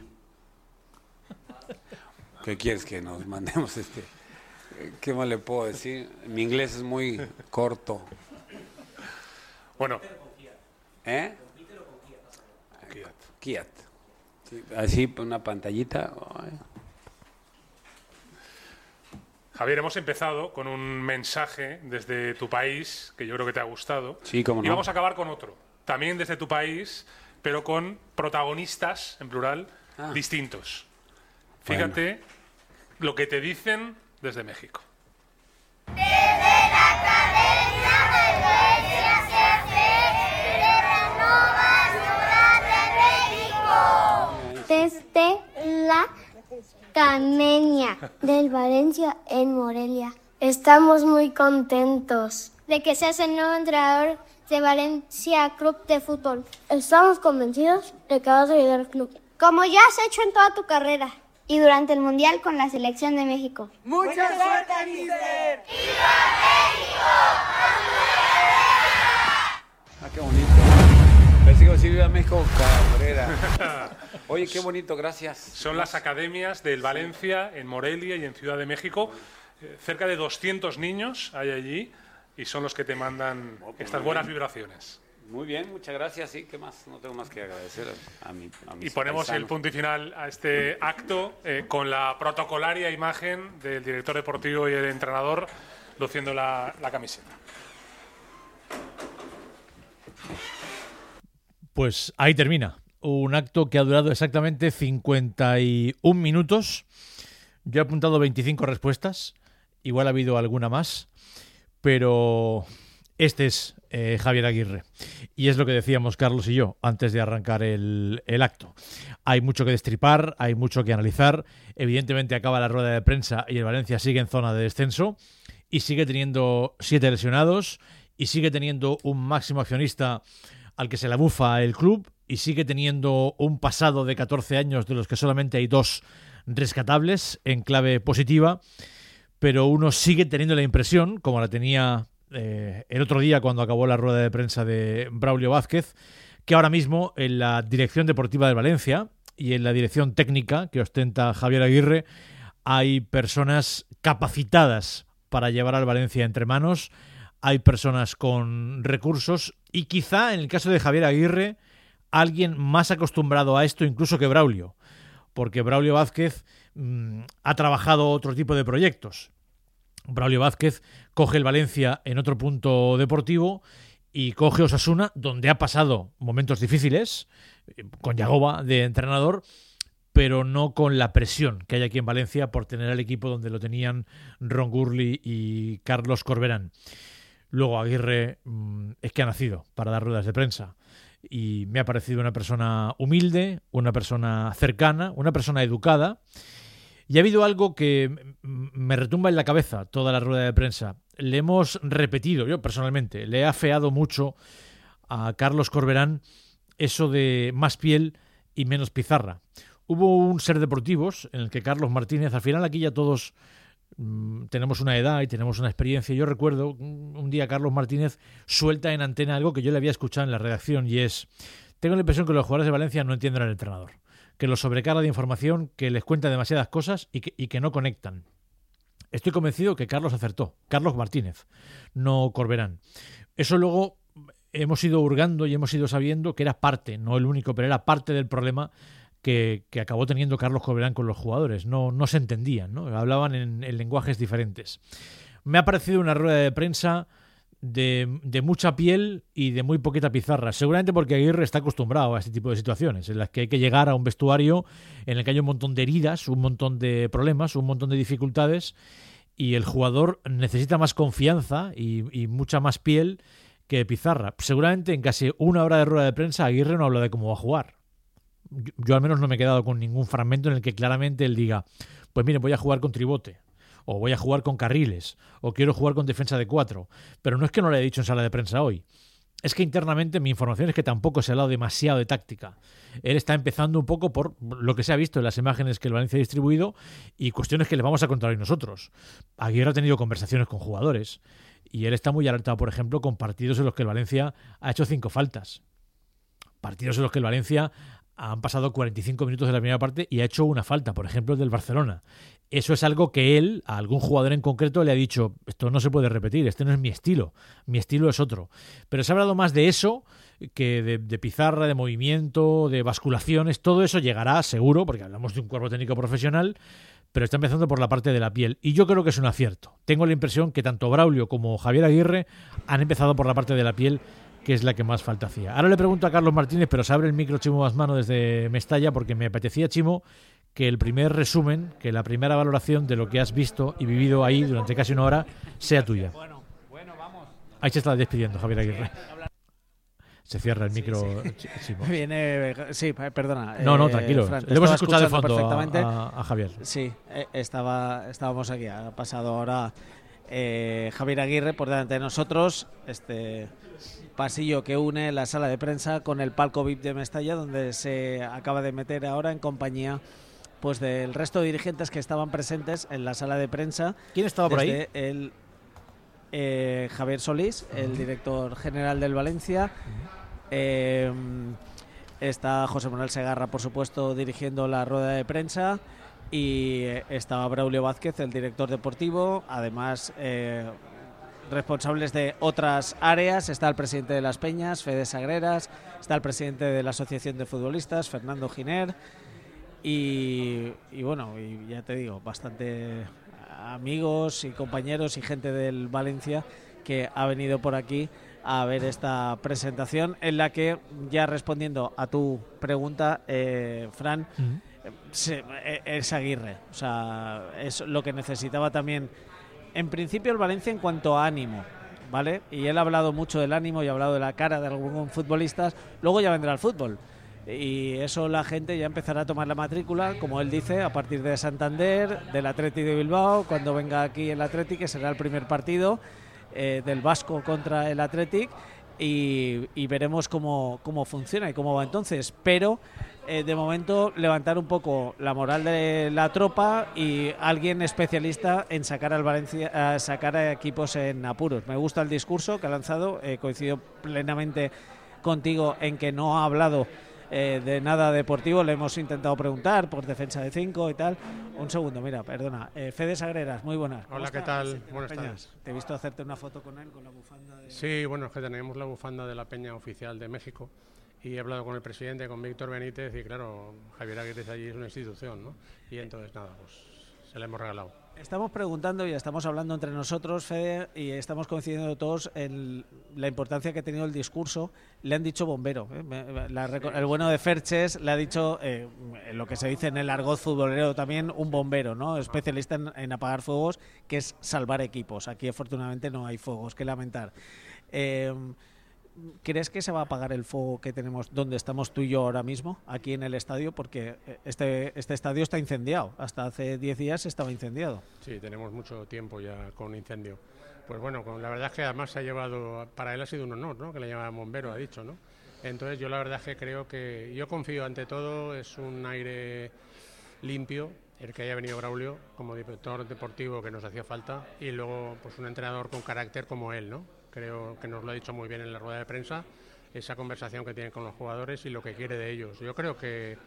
¿Qué quieres que nos mandemos este? ¿Qué más le puedo decir? Mi inglés es muy corto. Bueno. ¿Eh? Kiat. Kiat. Sí, así, una pantallita. Ay. Javier, hemos empezado con un mensaje desde tu país que yo creo que te ha gustado. Sí, cómo no. Y vamos a acabar con otro, también desde tu país, pero con protagonistas, en plural, Ah. distintos. Fíjate lo que te dicen desde México. Desde la Academia de Reyes. desde la Cameña del Valencia en Morelia. Estamos muy contentos de que seas el nuevo entrenador de Valencia Club de Fútbol. Estamos convencidos de que vas a ayudar al club, como ya has hecho en toda tu carrera y durante el Mundial con la Selección de México. ¡Mucha suerte, mister! ¡Viva México! Ah, qué bonito. Pensé que decir Viva México Cabrera. Oye, qué bonito, gracias. Son las academias del Valencia en Morelia y en Ciudad de México. Eh, cerca de doscientos niños hay allí y son los que te mandan Oh, pues estas muy buenas bien. vibraciones. Muy bien, muchas gracias. Sí, ¿qué más? No tengo más que agradecer a, mi, a mis Y ponemos paisanos. el punto y final a este acto eh, con la protocolaria imagen del director deportivo y el entrenador luciendo la, la camiseta. Pues ahí termina. Un acto que ha durado exactamente cincuenta y un minutos. Yo he apuntado veinticinco respuestas. Igual ha habido alguna más. Pero este es eh, Javier Aguirre. Y es lo que decíamos Carlos y yo antes de arrancar el, el acto. Hay mucho que destripar, hay mucho que analizar. Evidentemente acaba la rueda de prensa y el Valencia sigue en zona de descenso. Y sigue teniendo siete lesionados. Y sigue teniendo un máximo accionista al que se la bufa el club, y sigue teniendo un pasado de catorce años de los que solamente hay dos rescatables en clave positiva, pero uno sigue teniendo la impresión, como la tenía eh, el otro día cuando acabó la rueda de prensa de Braulio Vázquez, que ahora mismo en la dirección deportiva del Valencia y en la dirección técnica que ostenta Javier Aguirre hay personas capacitadas para llevar al Valencia entre manos. Hay personas con recursos y quizá en el caso de Javier Aguirre alguien más acostumbrado a esto incluso que Braulio, porque Braulio Vázquez mmm, ha trabajado otro tipo de proyectos. Braulio Vázquez coge el Valencia en otro punto deportivo y coge Osasuna, donde ha pasado momentos difíciles, con Yagoba de entrenador, pero no con la presión que hay aquí en Valencia por tener el equipo donde lo tenían Ron Gurley y Carlos Corberán. Luego Aguirre mmm, es que ha nacido para dar ruedas de prensa y me ha parecido una persona humilde, una persona cercana, una persona educada, y ha habido algo que me retumba en la cabeza toda la rueda de prensa. Le hemos repetido, yo personalmente, le he afeado mucho a Carlos Corberán eso de más piel y menos pizarra. Hubo un Ser Deportivos en el que Carlos Martínez, al final aquí ya todos tenemos una edad y tenemos una experiencia. Yo recuerdo un día Carlos Martínez suelta en antena algo que yo le había escuchado en la redacción y es: tengo la impresión que los jugadores de Valencia no entienden al entrenador, que los sobrecarga de información, que les cuenta demasiadas cosas y que, y que no conectan. Estoy convencido que Carlos acertó, Carlos Martínez, no Corberán. Eso luego hemos ido hurgando y hemos ido sabiendo que era parte, no el único, pero era parte del problema Que, que acabó teniendo Carlos Corberán con los jugadores. No, no se entendían, ¿no? Hablaban en, en lenguajes diferentes. Me ha parecido una rueda de prensa de, de mucha piel y de muy poquita pizarra, seguramente porque Aguirre está acostumbrado a este tipo de situaciones en las que hay que llegar a un vestuario en el que hay un montón de heridas, un montón de problemas, un montón de dificultades, y el jugador necesita más confianza y, y mucha más piel que pizarra. Seguramente en casi una hora de rueda de prensa Aguirre no habla de cómo va a jugar. Yo, yo al menos no me he quedado con ningún fragmento en el que claramente él diga: pues mire, voy a jugar con tribote, o voy a jugar con carriles, o quiero jugar con defensa de cuatro. Pero no es que no le haya dicho en sala de prensa hoy. Es que internamente mi información es que tampoco se ha hablado demasiado de táctica. Él está empezando un poco por lo que se ha visto en las imágenes que el Valencia ha distribuido y cuestiones que le vamos a contar hoy nosotros. Aguirre ha tenido conversaciones con jugadores y él está muy alertado, por ejemplo, con partidos en los que el Valencia ha hecho cinco faltas. Partidos en los que el Valencia han pasado cuarenta y cinco minutos de la primera parte y ha hecho una falta, por ejemplo el del Barcelona. Eso es algo que él, a algún jugador en concreto, le ha dicho: esto no se puede repetir, este no es mi estilo, mi estilo es otro. Pero se ha hablado más de eso que de, de pizarra, de movimiento, de basculaciones. Todo eso llegará seguro, porque hablamos de un cuerpo técnico profesional, pero está empezando por la parte de la piel. Y yo creo que es un acierto. Tengo la impresión que tanto Braulio como Javier Aguirre han empezado por la parte de la piel, que es la que más falta hacía. Ahora le pregunto a Carlos Martínez, pero se abre el micro Chimo Basmano desde Mestalla, porque me apetecía, Chimo, que el primer resumen, que la primera valoración de lo que has visto y vivido ahí durante casi una hora sea tuya. Bueno, bueno, vamos. Ahí se está despidiendo Javier Aguirre. Se cierra el micro. Sí, Viene, sí, perdona. No, no, eh, tranquilo. Fran, Le hemos estaba escuchado de fondo perfectamente. a, a, a Javier. Sí, eh, estaba, estábamos aquí. Ha pasado ahora eh, Javier Aguirre por delante de nosotros. Este pasillo que une la sala de prensa con el palco V I P de Mestalla, donde se acaba de meter ahora en compañía pues del resto de dirigentes que estaban presentes en la sala de prensa. ¿Quién estaba por ahí? Desde el eh, Javier Solís, el director general del Valencia. Eh, está José Manuel Segarra, por supuesto, dirigiendo la rueda de prensa, y eh, estaba Braulio Vázquez, el director deportivo. Además, eh, responsables de otras áreas, está el presidente de Las Peñas, Fede Sagreras, está el presidente de la Asociación de Futbolistas, Fernando Giner, y, y bueno, y ya te digo, bastante amigos y compañeros y gente del Valencia que ha venido por aquí a ver esta presentación, en la que, ya respondiendo a tu pregunta, eh, Fran, uh-huh. se, es Aguirre. O sea, es lo que necesitaba también, en principio, el Valencia en cuanto a ánimo, ¿vale? Y él ha hablado mucho del ánimo y ha hablado de la cara de algunos futbolistas. Luego ya vendrá el fútbol. Y eso la gente ya empezará a tomar la matrícula, como él dice, a partir de Santander, del Athletic de Bilbao, cuando venga aquí el Athletic, que será el primer partido eh, del Vasco contra el Athletic, y, y veremos cómo, cómo funciona y cómo va entonces. Pero eh, de momento levantar un poco la moral de la tropa y alguien especialista en sacar al Valencia, a sacar a equipos en apuros. Me gusta el discurso que ha lanzado, eh, coincido plenamente contigo en que no ha hablado Eh, de nada deportivo. Le hemos intentado preguntar por defensa de cinco y tal. Un segundo, mira, perdona. Eh, Fede Sagreras, muy buenas. Hola, ¿qué tal? Buenas tardes. Te he visto hacerte una foto con él, con la bufanda de... Sí, bueno, es que tenemos la bufanda de la Peña Oficial de México, y he hablado con el presidente, con Víctor Benítez, y claro, Javier Aguirre allí es una institución, ¿no? Y entonces, nada, pues se le hemos regalado. Estamos preguntando y estamos hablando entre nosotros, Fede, y estamos coincidiendo todos en la importancia que ha tenido el discurso. Le han dicho bombero. ¿eh? La, el bueno de Ferches le ha dicho, eh, lo que se dice en el argot futbolero también, un bombero, ¿no? Especialista en, en apagar fuegos, que es salvar equipos. Aquí afortunadamente no hay fuegos que lamentar. Eh, ¿Crees que se va a apagar el fuego que tenemos donde estamos tú y yo ahora mismo, aquí en el estadio? Porque este, este estadio está incendiado. Hasta hace diez días estaba incendiado. Sí, tenemos mucho tiempo ya con incendio. Pues bueno, la verdad es que además se ha llevado, para él ha sido un honor, ¿no? Que le llaman bombero, ha dicho, ¿no? Entonces yo la verdad es que creo que, yo confío ante todo, es un aire limpio el que haya venido Braulio como director deportivo, que nos hacía falta, y luego pues un entrenador con carácter como él, ¿no? Creo que nos lo ha dicho muy bien en la rueda de prensa, esa conversación que tiene con los jugadores y lo que quiere de ellos. Yo creo que,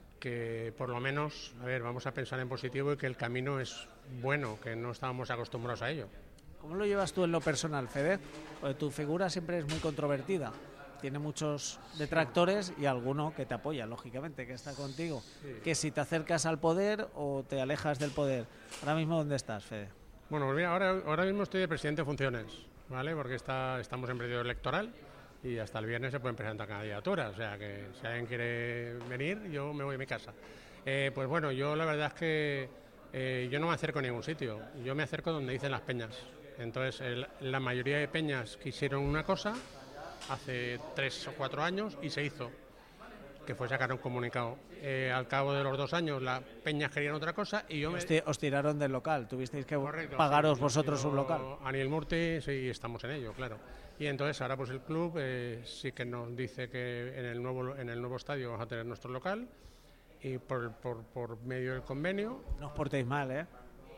que por lo menos, a ver, vamos a pensar en positivo y que el camino es bueno, que no estábamos acostumbrados a ello. ¿Cómo lo llevas tú en lo personal, Fede? Porque tu figura siempre es muy controvertida. Tiene muchos detractores y alguno que te apoya, lógicamente, que está contigo. Sí. Que si te acercas al poder o te alejas del poder. Ahora mismo, ¿dónde estás, Fede? Bueno, mira, ahora, ahora mismo estoy de presidente en funciones, ¿vale? Porque está, estamos en periodo electoral y hasta el viernes se pueden presentar candidaturas. O sea, que si alguien quiere venir, yo me voy a mi casa. Eh, pues bueno, yo la verdad es que eh, yo no me acerco a ningún sitio. Yo me acerco donde dicen las peñas. Entonces, el, la mayoría de peñas quisieron una cosa hace tres o cuatro años y se hizo, que fue sacar un comunicado. Eh, al cabo de los dos años las peñas querían otra cosa y yo os, me... os tiraron del local, tuvisteis que Correcto, pagaros sí, vosotros yo, un local. Aniel Murti, sí, estamos en ello, claro. Y entonces ahora pues el club eh, sí que nos dice que en el nuevo en el nuevo estadio vamos a tener nuestro local, y por, por, por medio del convenio... No os portéis mal, ¿eh?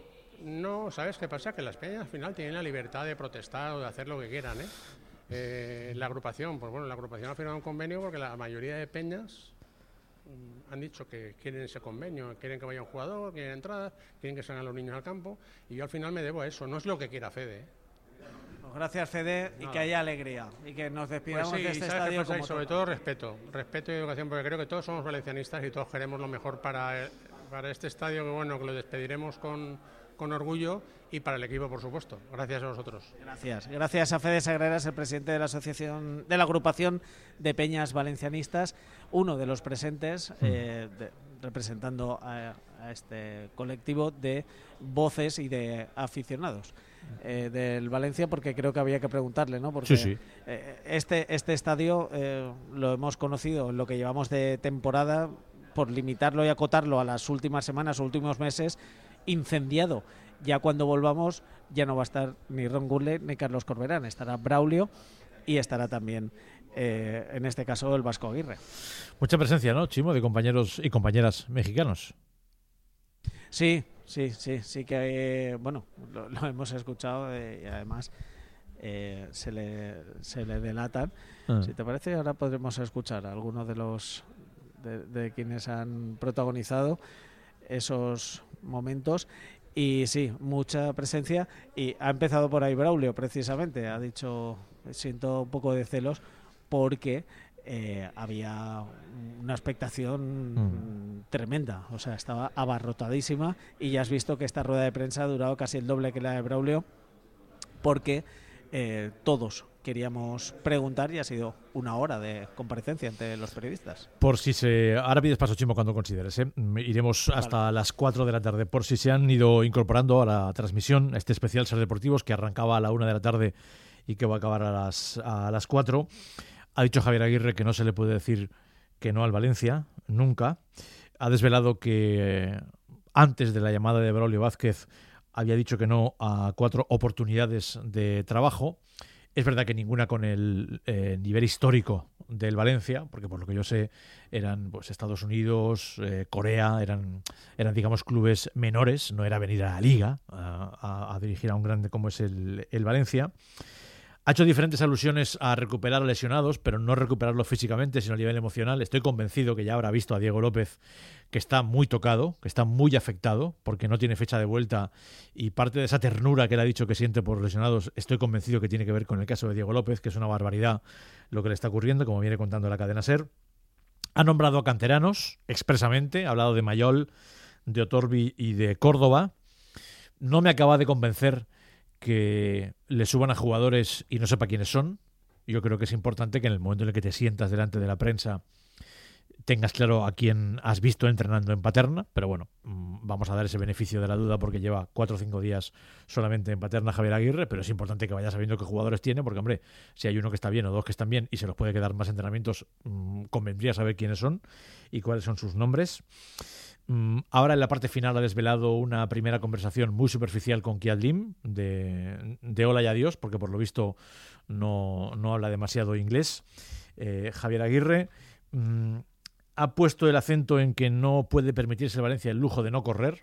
No, ¿sabes qué pasa? Que las peñas al final tienen la libertad de protestar o de hacer lo que quieran, ¿eh? Eh, la agrupación, pues bueno, la agrupación ha firmado un convenio porque la mayoría de peñas mm, han dicho que quieren ese convenio, quieren que vaya un jugador, quieren entradas, quieren que salgan los niños al campo, y yo al final me debo a eso, no es lo que quiera Fede, ¿eh? Pues gracias, Fede, y Nada. que haya alegría y que nos despidamos pues sí, de este ¿sabes estadio qué pasa? como Y sobre toca. todo respeto, respeto y educación, porque creo que todos somos valencianistas y todos queremos lo mejor para, para este estadio, que bueno, que lo despediremos con, con orgullo, y para el equipo, por supuesto. Gracias a vosotros. Gracias. Gracias a Fede Sagreras, el presidente de la asociación, de la agrupación de peñas valencianistas, uno de los presentes, mm. eh, de, representando a, a este colectivo de voces y de aficionados eh, del Valencia, porque creo que había que preguntarle, ¿no? Porque sí, sí. Eh, este, este estadio eh, lo hemos conocido en lo que llevamos de temporada, por limitarlo y acotarlo a las últimas semanas o últimos meses, incendiado. Ya cuando volvamos ya no va a estar ni Ron Gurley ni Carlos Corberán, estará Braulio y estará también, eh, en este caso, el Vasco Aguirre. Mucha presencia, ¿no, Chimo, de compañeros y compañeras mexicanos? Sí, sí, sí, sí que, eh, bueno, lo, lo hemos escuchado eh, y además eh, se, le, se le delatan. Ah. Si te parece, ahora podremos escuchar a algunos de los de, de quienes han protagonizado esos momentos. Y sí, mucha presencia, y ha empezado por ahí Braulio, precisamente, ha dicho, siento un poco de celos porque eh, había una expectación mm. tremenda, o sea, estaba abarrotadísima, y ya has visto que esta rueda de prensa ha durado casi el doble que la de Braulio, porque eh, todos queríamos preguntar, y ha sido una hora de comparecencia entre los periodistas. Por si se... Ahora pides paso, Chimo, cuando consideres, ¿eh? Iremos hasta vale. las cuatro de la tarde. Por si se han ido incorporando a la transmisión, este especial Ser Deportivos, que arrancaba a la una de la tarde y que va a acabar a las, a las cuatro. Ha dicho Javier Aguirre que no se le puede decir que no al Valencia, nunca. Ha desvelado que antes de la llamada de Braulio Vázquez había dicho que no a cuatro oportunidades de trabajo. Es verdad que ninguna con el eh, nivel histórico del Valencia, porque por lo que yo sé eran pues Estados Unidos, eh, Corea, eran, eran digamos clubes menores, no era venir a la Liga a, a, a dirigir a un grande como es el, el Valencia. Ha hecho diferentes alusiones a recuperar a lesionados, pero no recuperarlos físicamente, sino a nivel emocional. Estoy convencido que ya habrá visto a Diego López, que está muy tocado, que está muy afectado, porque no tiene fecha de vuelta, y parte de esa ternura que él ha dicho que siente por los lesionados, estoy convencido que tiene que ver con el caso de Diego López, que es una barbaridad lo que le está ocurriendo, como viene contando la cadena SER. Ha nombrado a canteranos expresamente, ha hablado de Mayol, de Otorbi y de Córdoba. No me acaba de convencer que le suban a jugadores y no sepa quiénes son. Yo creo que es importante que en el momento en el que te sientas delante de la prensa tengas claro a quién has visto entrenando en Paterna, pero bueno, vamos a dar ese beneficio de la duda porque lleva cuatro o cinco días solamente en Paterna Javier Aguirre, pero es importante que vaya sabiendo qué jugadores tiene, porque hombre, si hay uno que está bien o dos que están bien y se los puede quedar más entrenamientos, convendría saber quiénes son y cuáles son sus nombres. Ahora en la parte final ha desvelado una primera conversación muy superficial con Kiad Lim de, de hola y adiós, porque por lo visto no, no habla demasiado inglés. Eh, Javier Aguirre mmm, ha puesto el acento en que no puede permitirse el Valencia el lujo de no correr,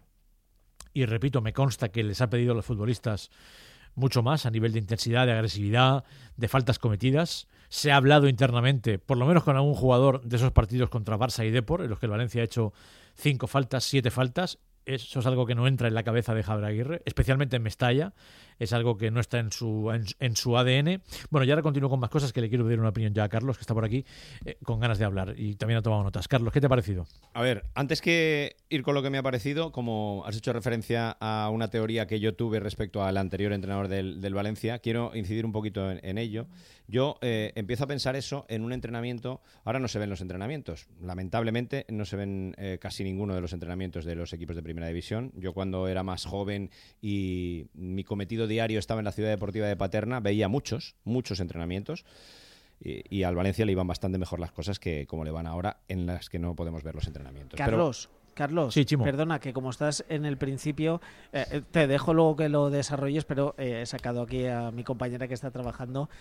y repito, me consta que les ha pedido a los futbolistas mucho más a nivel de intensidad, de agresividad, de faltas cometidas. Se ha hablado internamente, por lo menos con algún jugador de esos partidos contra Barça y Depor, en los que el Valencia ha hecho cinco faltas, siete faltas. Eso es algo que no entra en la cabeza de Javier Aguirre, especialmente en Mestalla. Es algo que no está en su, en, en su A D N. Bueno, y ahora continúo con más cosas que le quiero pedir una opinión ya a Carlos, que está por aquí, eh, con ganas de hablar. Y también ha tomado notas. Carlos, ¿qué te ha parecido? A ver, antes que ir con lo que me ha parecido, como has hecho referencia a una teoría que yo tuve respecto al anterior entrenador del, del Valencia, quiero incidir un poquito en, en ello. Yo eh, empiezo a pensar eso en un entrenamiento. Ahora no se ven los entrenamientos. Lamentablemente no se ven eh, casi ninguno de los entrenamientos de los equipos de Primera División. Yo cuando era más joven y mi cometido diario estaba en la Ciudad Deportiva de Paterna, veía muchos, muchos entrenamientos. Y, y al Valencia le iban bastante mejor las cosas que como le van ahora, en las que no podemos ver los entrenamientos. Carlos, Pero... Carlos, sí, perdona, que como estás en el principio, eh, te dejo luego que lo desarrolles, pero eh, he sacado aquí a mi compañera que está trabajando.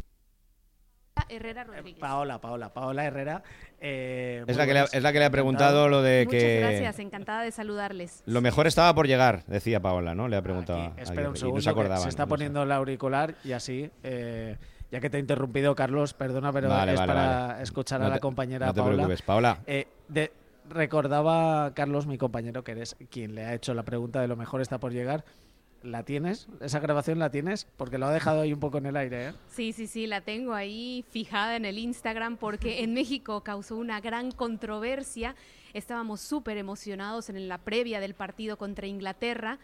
Herrera Rodríguez. Eh, Paola, Paola, Paola Herrera. Eh, es, la que le ha, es la que le ha preguntado lo de Muchas que... Muchas gracias, encantada de saludarles. Lo mejor estaba por llegar, decía Paola, ¿no? Le ha preguntado. Aquí, espera a un segundo, no se, acordaba, se está no poniendo el auricular y así... Eh, ya que te he interrumpido, Carlos, perdona, pero vale, es vale, para vale. escuchar no a la te, compañera no te Paola. preocupes, Paola. Eh, de, recordaba, Carlos, mi compañero, que eres quien le ha hecho la pregunta de lo mejor está por llegar. ¿La tienes? ¿Esa grabación la tienes? Porque lo ha dejado ahí un poco en el aire, ¿eh? Sí, sí, sí, la tengo ahí fijada en el Instagram porque en México causó una gran controversia. Estábamos súper emocionados en la previa del partido contra Inglaterra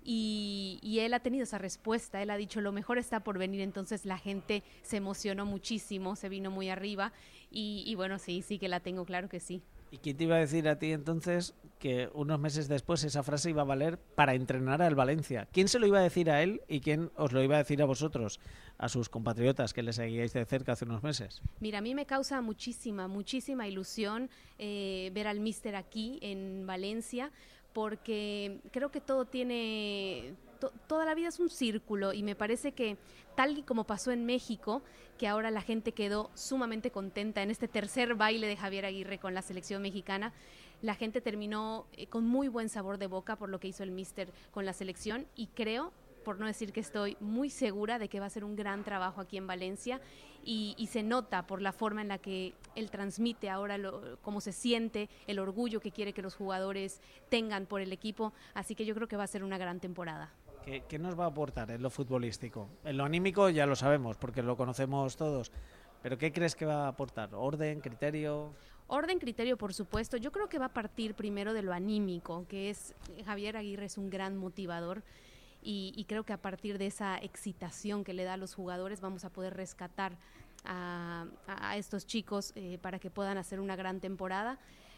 Y, y él ha tenido esa respuesta, él ha dicho lo mejor está por venir, entonces la gente se emocionó muchísimo, se vino muy arriba y, y bueno, sí, sí que la tengo, claro que sí. ¿Y quién te iba a decir a ti entonces que unos meses después esa frase iba a valer para entrenar al Valencia? ¿Quién se lo iba a decir a él y quién os lo iba a decir a vosotros, a sus compatriotas que le seguíais de cerca hace unos meses? Mira, a mí me causa muchísima, muchísima ilusión eh, ver al míster aquí en Valencia, porque creo que todo tiene, to, toda la vida es un círculo y me parece que tal y como pasó en México, que ahora la gente quedó sumamente contenta en este tercer baile de Javier Aguirre con la selección mexicana, la gente terminó eh, con muy buen sabor de boca por lo que hizo el míster con la selección y creo, por no decir que estoy muy segura de que va a ser un gran trabajo aquí en Valencia y, y se nota por la forma en la que él transmite ahora lo, cómo se siente, el orgullo que quiere que los jugadores tengan por el equipo, así que yo creo que va a ser una gran temporada. ¿Qué, qué nos va a aportar en lo futbolístico? En lo anímico ya lo sabemos porque lo conocemos todos, pero ¿qué crees que va a aportar? ¿Orden, criterio? Orden, criterio, por supuesto. Yo creo que va a partir primero de lo anímico, que es Javier Aguirre es un gran motivador. Y, y creo que a partir de esa excitación que le da a los jugadores vamos a poder rescatar a, a estos chicos eh, para que puedan hacer una gran temporada,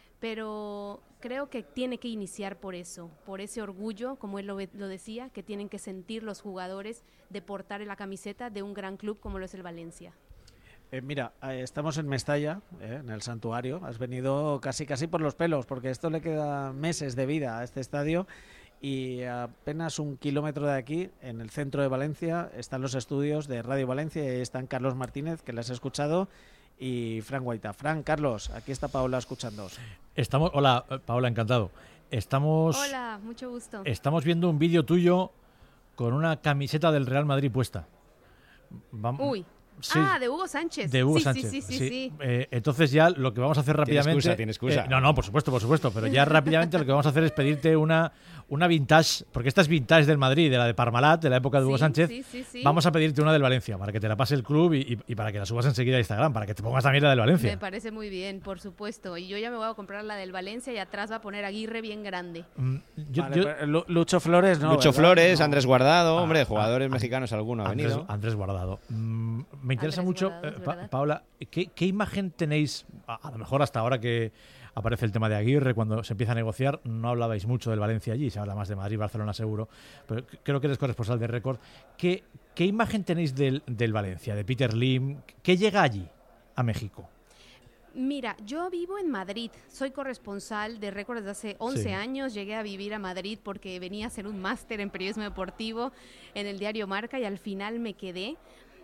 pero creo que tiene que iniciar por eso, por ese orgullo, como él lo, lo decía, que tienen que sentir los jugadores de portar la camiseta de un gran club como lo es el Valencia. Eh, mira, eh, estamos en Mestalla, eh, en el santuario, has venido casi casi por los pelos, porque esto le queda meses de vida a este estadio. Y apenas un kilómetro de aquí, en el centro de Valencia, están los estudios de Radio Valencia y ahí están Carlos Martínez, que les he escuchado, y Fran Guaita. Fran, Carlos, aquí está Paola escuchándoos. Estamos, hola, Paola, encantado. Estamos, Hola, mucho gusto. Estamos viendo un vídeo tuyo con una camiseta del Real Madrid puesta. Vamos, Uy. sí, ah, de Hugo Sánchez. de Hugo sí, Sánchez. Sí, sí, sí. sí. sí. Eh, entonces ya lo que vamos a hacer rápidamente... Tiene excusa, tiene excusa. Eh, no, no, por supuesto, por supuesto. Pero ya rápidamente lo que vamos a hacer es pedirte una, una vintage, porque esta es vintage del Madrid, de la de Parmalat, de la época de Hugo Sí, Sánchez. sí, sí, sí. Vamos a pedirte una del Valencia, para que te la pase el club y, y, y para que la subas enseguida a Instagram, para que te pongas también la del Valencia. Me parece muy bien, por supuesto. Y yo ya me voy a comprar la del Valencia y atrás va a poner Aguirre bien grande. Mm, yo, Vale, yo- pero Lucho Flores, ¿no? Lucho ¿verdad? Flores, No. Andrés Guardado, Ah, hombre, ah, jugadores ah, mexicanos alguno ha Andrés, venido. Andrés Guardado. Mm, me interesa Andrés mucho, Guardado, eh, es Pa- verdad. Paola, ¿qué, qué imagen tenéis? A, a lo mejor hasta ahora que aparece el tema de Aguirre, cuando se empieza a negociar, no hablabais mucho del Valencia allí, se habla más de Madrid, Barcelona seguro, pero c- creo que eres corresponsal de Récord. ¿Qué, qué imagen tenéis del, del Valencia, de Peter Lim? ¿Qué llega allí, a México? Mira, yo vivo en Madrid, soy corresponsal de Récord desde hace once Sí. años, llegué a vivir a Madrid porque venía a hacer un máster en periodismo deportivo en el diario Marca y al final me quedé.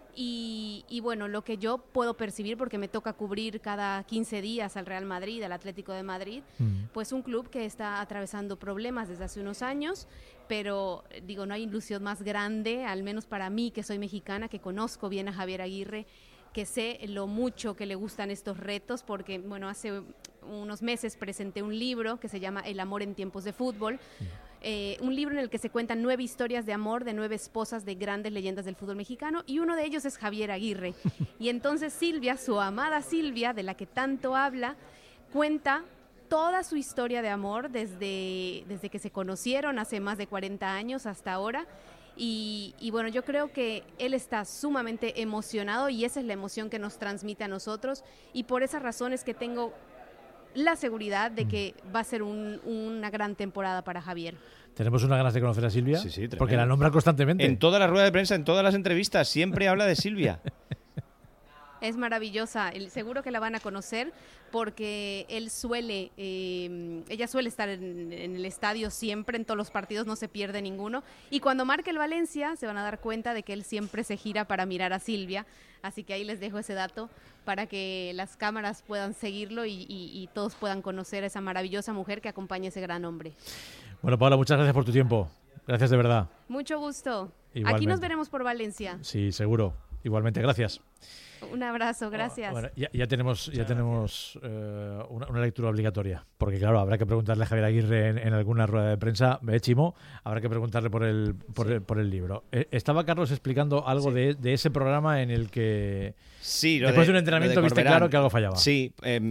Y, y bueno, lo que yo puedo percibir, porque me toca cubrir cada quince días al Real Madrid, al Atlético de Madrid, Mm. pues un club que está atravesando problemas desde hace unos años, pero digo, no hay ilusión más grande, al menos para mí que soy mexicana, que conozco bien a Javier Aguirre, que sé lo mucho que le gustan estos retos, porque bueno, hace unos meses presenté un libro que se llama El amor en tiempos de fútbol, eh, un libro en el que se cuentan nueve historias de amor de nueve esposas de grandes leyendas del fútbol mexicano, y uno de ellos es Javier Aguirre. Y entonces Silvia, su amada Silvia, de la que tanto habla, cuenta toda su historia de amor desde, desde que se conocieron hace más de cuarenta años hasta ahora. Y, y bueno, yo creo que él está sumamente emocionado y esa es la emoción que nos transmite a nosotros, y por esas razones que tengo la seguridad de que va a ser un- una gran temporada para Javier. Tenemos unas ganas de conocer a Silvia, Sí, sí, porque tremendo. la nombra constantemente. En toda la rueda de prensa, en todas las entrevistas, siempre habla de Silvia. Es maravillosa, el- seguro que la van a conocer porque él suele, eh, ella suele estar en, en el estadio siempre, en todos los partidos, no se pierde ninguno, y cuando marque el Valencia se van a dar cuenta de que él siempre se gira para mirar a Silvia, así que ahí les dejo ese dato para que las cámaras puedan seguirlo y, y- y todos puedan conocer a esa maravillosa mujer que acompaña a ese gran hombre. Bueno, Paola, muchas gracias por tu tiempo. Gracias de verdad. Mucho gusto. Aquí Igualmente. nos veremos por Valencia. Sí, seguro. Igualmente, gracias. Un abrazo, gracias. Bueno, ya, ya tenemos, ya tenemos eh, una, una lectura obligatoria, porque claro, habrá que preguntarle a Javier Aguirre en, en alguna rueda de prensa, ¿eh, Chimo? Habrá que preguntarle por el, por, el, por el libro. Eh, estaba Carlos explicando algo Sí. de, de ese programa en el que Sí, lo después de, un lo entrenamiento de viste Corberán. claro que algo fallaba. Sí, em,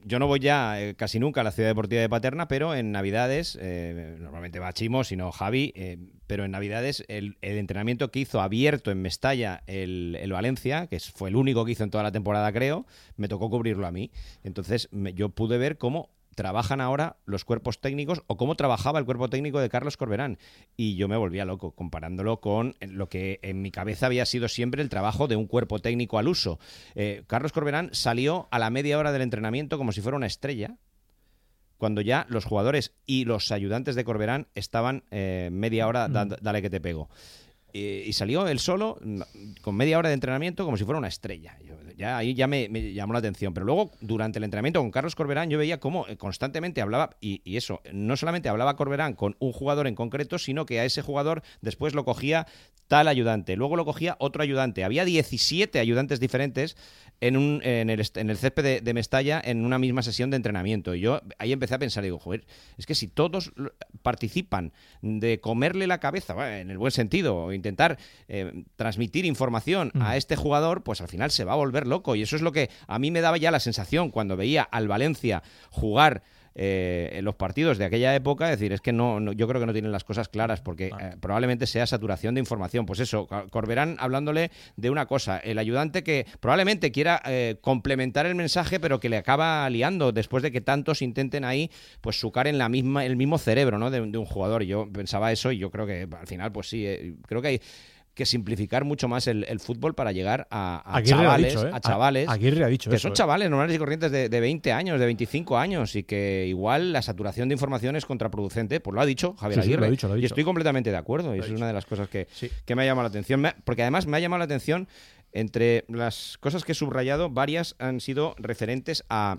yo no voy ya eh, casi nunca a la Ciudad Deportiva de Paterna, pero en Navidades, eh, normalmente va Chimo, sino Javi, eh, pero en Navidades el, el entrenamiento que hizo abierto en Mestalla el, el Valencia, que fue el único que hizo en toda la temporada, creo, me tocó cubrirlo a mí. Entonces me, yo pude ver cómo trabajan ahora los cuerpos técnicos o cómo trabajaba el cuerpo técnico de Carlos Corberán, y yo me volvía loco comparándolo con lo que en mi cabeza había sido siempre el trabajo de un cuerpo técnico al uso. eh, Carlos Corberán salió a la media hora del entrenamiento como si fuera una estrella, cuando ya los jugadores y los ayudantes de Corberán estaban eh, media hora da, dale que te pego. Y, y salió él solo con media hora de entrenamiento como si fuera una estrella. Yo, ya ahí ya me, me llamó la atención. Pero luego, durante el entrenamiento con Carlos Corberán, yo veía cómo constantemente hablaba, y, y eso, no solamente hablaba Corberán con un jugador en concreto, sino que a ese jugador después lo cogía tal ayudante, luego lo cogía otro ayudante. Había diecisiete ayudantes diferentes en, un, en, el, en el césped de, de Mestalla en una misma sesión de entrenamiento. Y yo ahí empecé a pensar, digo, joder, es que si todos participan de comerle la cabeza, bueno, en el buen sentido, intentar eh, transmitir información mm. a este jugador, pues al final se va a volver loco. Y eso es lo que a mí me daba ya la sensación cuando veía al Valencia jugar eh, en los partidos de aquella época. Es decir, es que no, no yo creo que no tienen las cosas claras, porque eh, probablemente sea saturación de información. Pues eso, Corberán hablándole de una cosa, el ayudante que probablemente quiera eh, complementar el mensaje, pero que le acaba liando después de que tantos intenten ahí pues sucar en la misma el mismo cerebro, ¿no?, de, de un jugador. Y yo pensaba eso, y yo creo que al final pues sí, eh, creo que hay que simplificar mucho más el, el fútbol para llegar a, a chavales, dicho, ¿eh? a chavales Aguirre ha dicho que eso, son ¿eh? chavales normales y corrientes de, de veinte años, de veinticinco años, y que igual la saturación de información es contraproducente. Pues lo ha dicho Javier Sí, sí, Aguirre, lo ha dicho, lo ha y dicho. estoy completamente de acuerdo, y eso es una de las cosas que, sí. que me ha llamado la atención. Me ha, porque además me ha llamado la atención, entre las cosas que he subrayado, varias han sido referentes a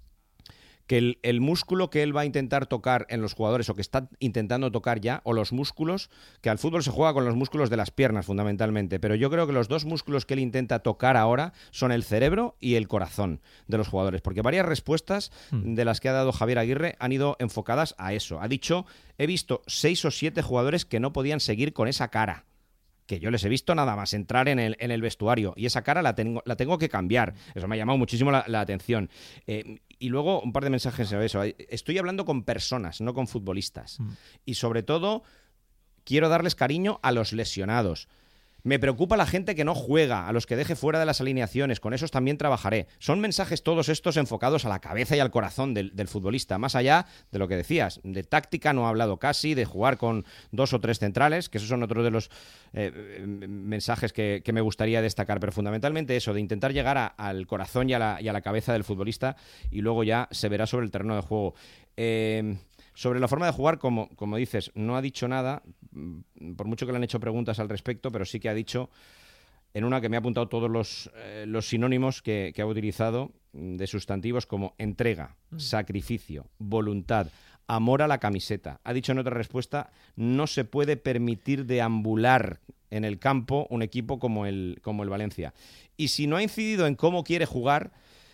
que el, el músculo que él va a intentar tocar en los jugadores, o que está intentando tocar ya, o los músculos, que al fútbol se juega con los músculos de las piernas fundamentalmente, pero yo creo que los dos músculos que él intenta tocar ahora son el cerebro y el corazón de los jugadores, porque varias respuestas mm. de las que ha dado Javier Aguirre han ido enfocadas a eso. Ha dicho, he visto seis o siete jugadores que no podían seguir con esa cara, que yo les he visto nada más entrar en el, en el vestuario, y esa cara la tengo, la tengo que cambiar. Eso me ha llamado muchísimo la, la atención. Eh, y luego un par de mensajes sobre eso. Estoy hablando con personas, no con futbolistas. Mm. Y sobre todo, quiero darles cariño a los lesionados. Me preocupa la gente que no juega, a los que deje fuera de las alineaciones. Con esos también trabajaré. Son mensajes todos estos enfocados a la cabeza y al corazón del, del futbolista. Más allá de lo que decías, de táctica no ha hablado casi, de jugar con dos o tres centrales, que esos son otros de los eh, mensajes que, que me gustaría destacar. Pero fundamentalmente eso, de intentar llegar a, al corazón y a, la, y a la cabeza del futbolista, y luego ya se verá sobre el terreno de juego. Eh... Sobre la forma de jugar, como, como dices, no ha dicho nada, por mucho que le han hecho preguntas al respecto, pero sí que ha dicho, en una que me ha apuntado todos los, eh, los sinónimos que, que ha utilizado, de sustantivos como entrega, mm. sacrificio, voluntad, amor a la camiseta. Ha dicho en otra respuesta, no se puede permitir deambular en el campo un equipo como el, como el Valencia. Y si no ha incidido en cómo quiere jugar,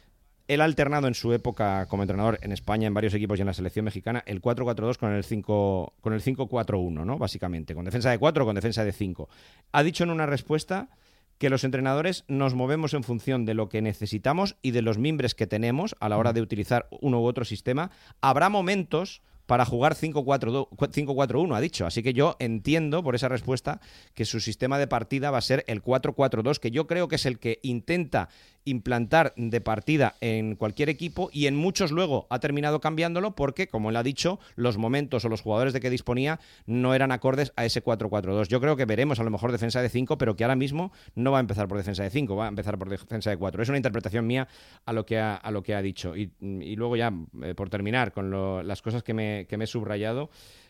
él ha alternado en su época como entrenador en España, en varios equipos y en la selección mexicana, el cuatro cuatro dos con el cinco cuatro uno, ¿no? Básicamente, con defensa de cuatro o con defensa de cinco. Ha dicho en una respuesta que los entrenadores nos movemos en función de lo que necesitamos y de los mimbres que tenemos a la hora de utilizar uno u otro sistema. Habrá momentos para jugar cinco cuatro uno, ha dicho. Así que yo entiendo por esa respuesta que su sistema de partida va a ser el cuatro cuatro dos, que yo creo que es el que intenta implantar de partida en cualquier equipo, y en muchos luego ha terminado cambiándolo porque, como él ha dicho, los momentos o los jugadores de que disponía no eran acordes a ese cuatro cuatro dos. Yo creo que veremos a lo mejor defensa de cinco, pero que ahora mismo no va a empezar por defensa de cinco, va a empezar por defensa de cuatro. Es una interpretación mía a lo que ha, a lo que ha dicho. Y, y luego ya, eh, por terminar con lo, las cosas que me, que me he subrayado,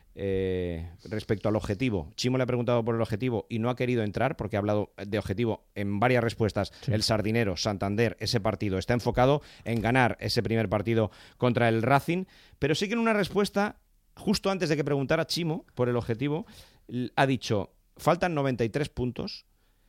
Eh, respecto al objetivo. Chimo le ha preguntado por el objetivo y no ha querido entrar porque ha hablado de objetivo en varias respuestas. Sí. El Sardinero, Santander, ese partido está enfocado en ganar ese primer partido contra el Racing, pero sí que en una respuesta, justo antes de que preguntara Chimo por el objetivo, ha dicho, faltan noventa y tres puntos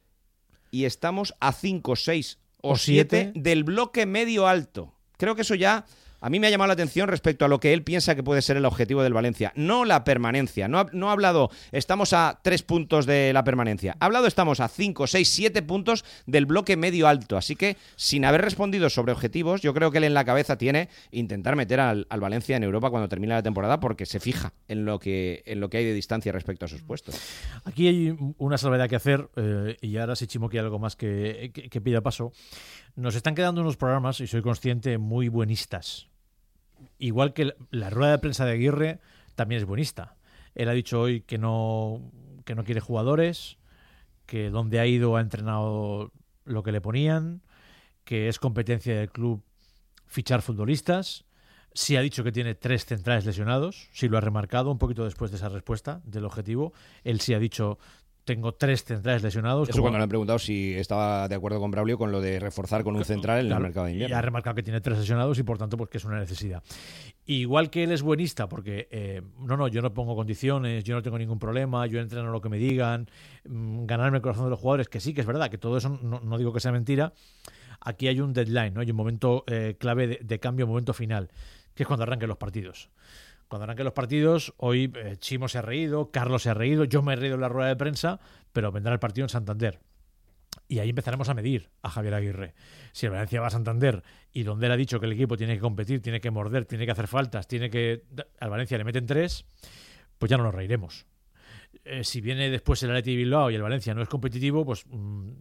y estamos a cinco, seis o siete del bloque medio alto. Creo que eso ya A mí me ha llamado la atención respecto a lo que él piensa que puede ser el objetivo del Valencia. No la permanencia. No ha, no ha hablado, estamos a tres puntos de la permanencia. Ha hablado, estamos a cinco, seis, siete puntos del bloque medio alto. Así que, sin haber respondido sobre objetivos, yo creo que él en la cabeza tiene intentar meter al, al Valencia en Europa cuando termine la temporada, porque se fija en lo que, en lo que hay de distancia respecto a sus puestos. Aquí hay una salvedad que hacer, eh, y ahora si Chimo quiere algo más que, que, que pida paso. Nos están quedando unos programas, y soy consciente, muy buenistas. Igual que la, la rueda de prensa de Aguirre también es buenista. Él ha dicho hoy que no, que no quiere jugadores, que donde ha ido ha entrenado lo que le ponían, que es competencia del club fichar futbolistas. Sí ha dicho que tiene tres centrales lesionados, sí lo ha remarcado un poquito después de esa respuesta del objetivo. Él sí ha dicho, tengo tres centrales lesionados. Eso como... cuando le han preguntado si estaba de acuerdo con Braulio con lo de reforzar con un central en claro, el mercado de invierno. Y ha remarcado que tiene tres lesionados y por tanto pues que es una necesidad. Igual que él es buenista porque eh, no, no, yo no pongo condiciones, yo no tengo ningún problema, yo entreno lo que me digan, mmm, ganarme el corazón de los jugadores, que sí, que es verdad, que todo eso no, no digo que sea mentira. Aquí hay un deadline, ¿no? Hay un momento eh, clave de, de cambio, un momento final, que es cuando arranquen los partidos. Cuando arranquen los partidos, hoy eh, Chimo se ha reído, Carlos se ha reído, yo me he reído en la rueda de prensa, pero vendrá el partido en Santander. Y ahí empezaremos a medir a Javier Aguirre. Si el Valencia va a Santander y donde él ha dicho que el equipo tiene que competir, tiene que morder, tiene que hacer faltas, tiene que al Valencia le meten tres, pues ya no nos reiremos. Eh, si viene después el Athletic Bilbao y el Valencia no es competitivo, pues mmm,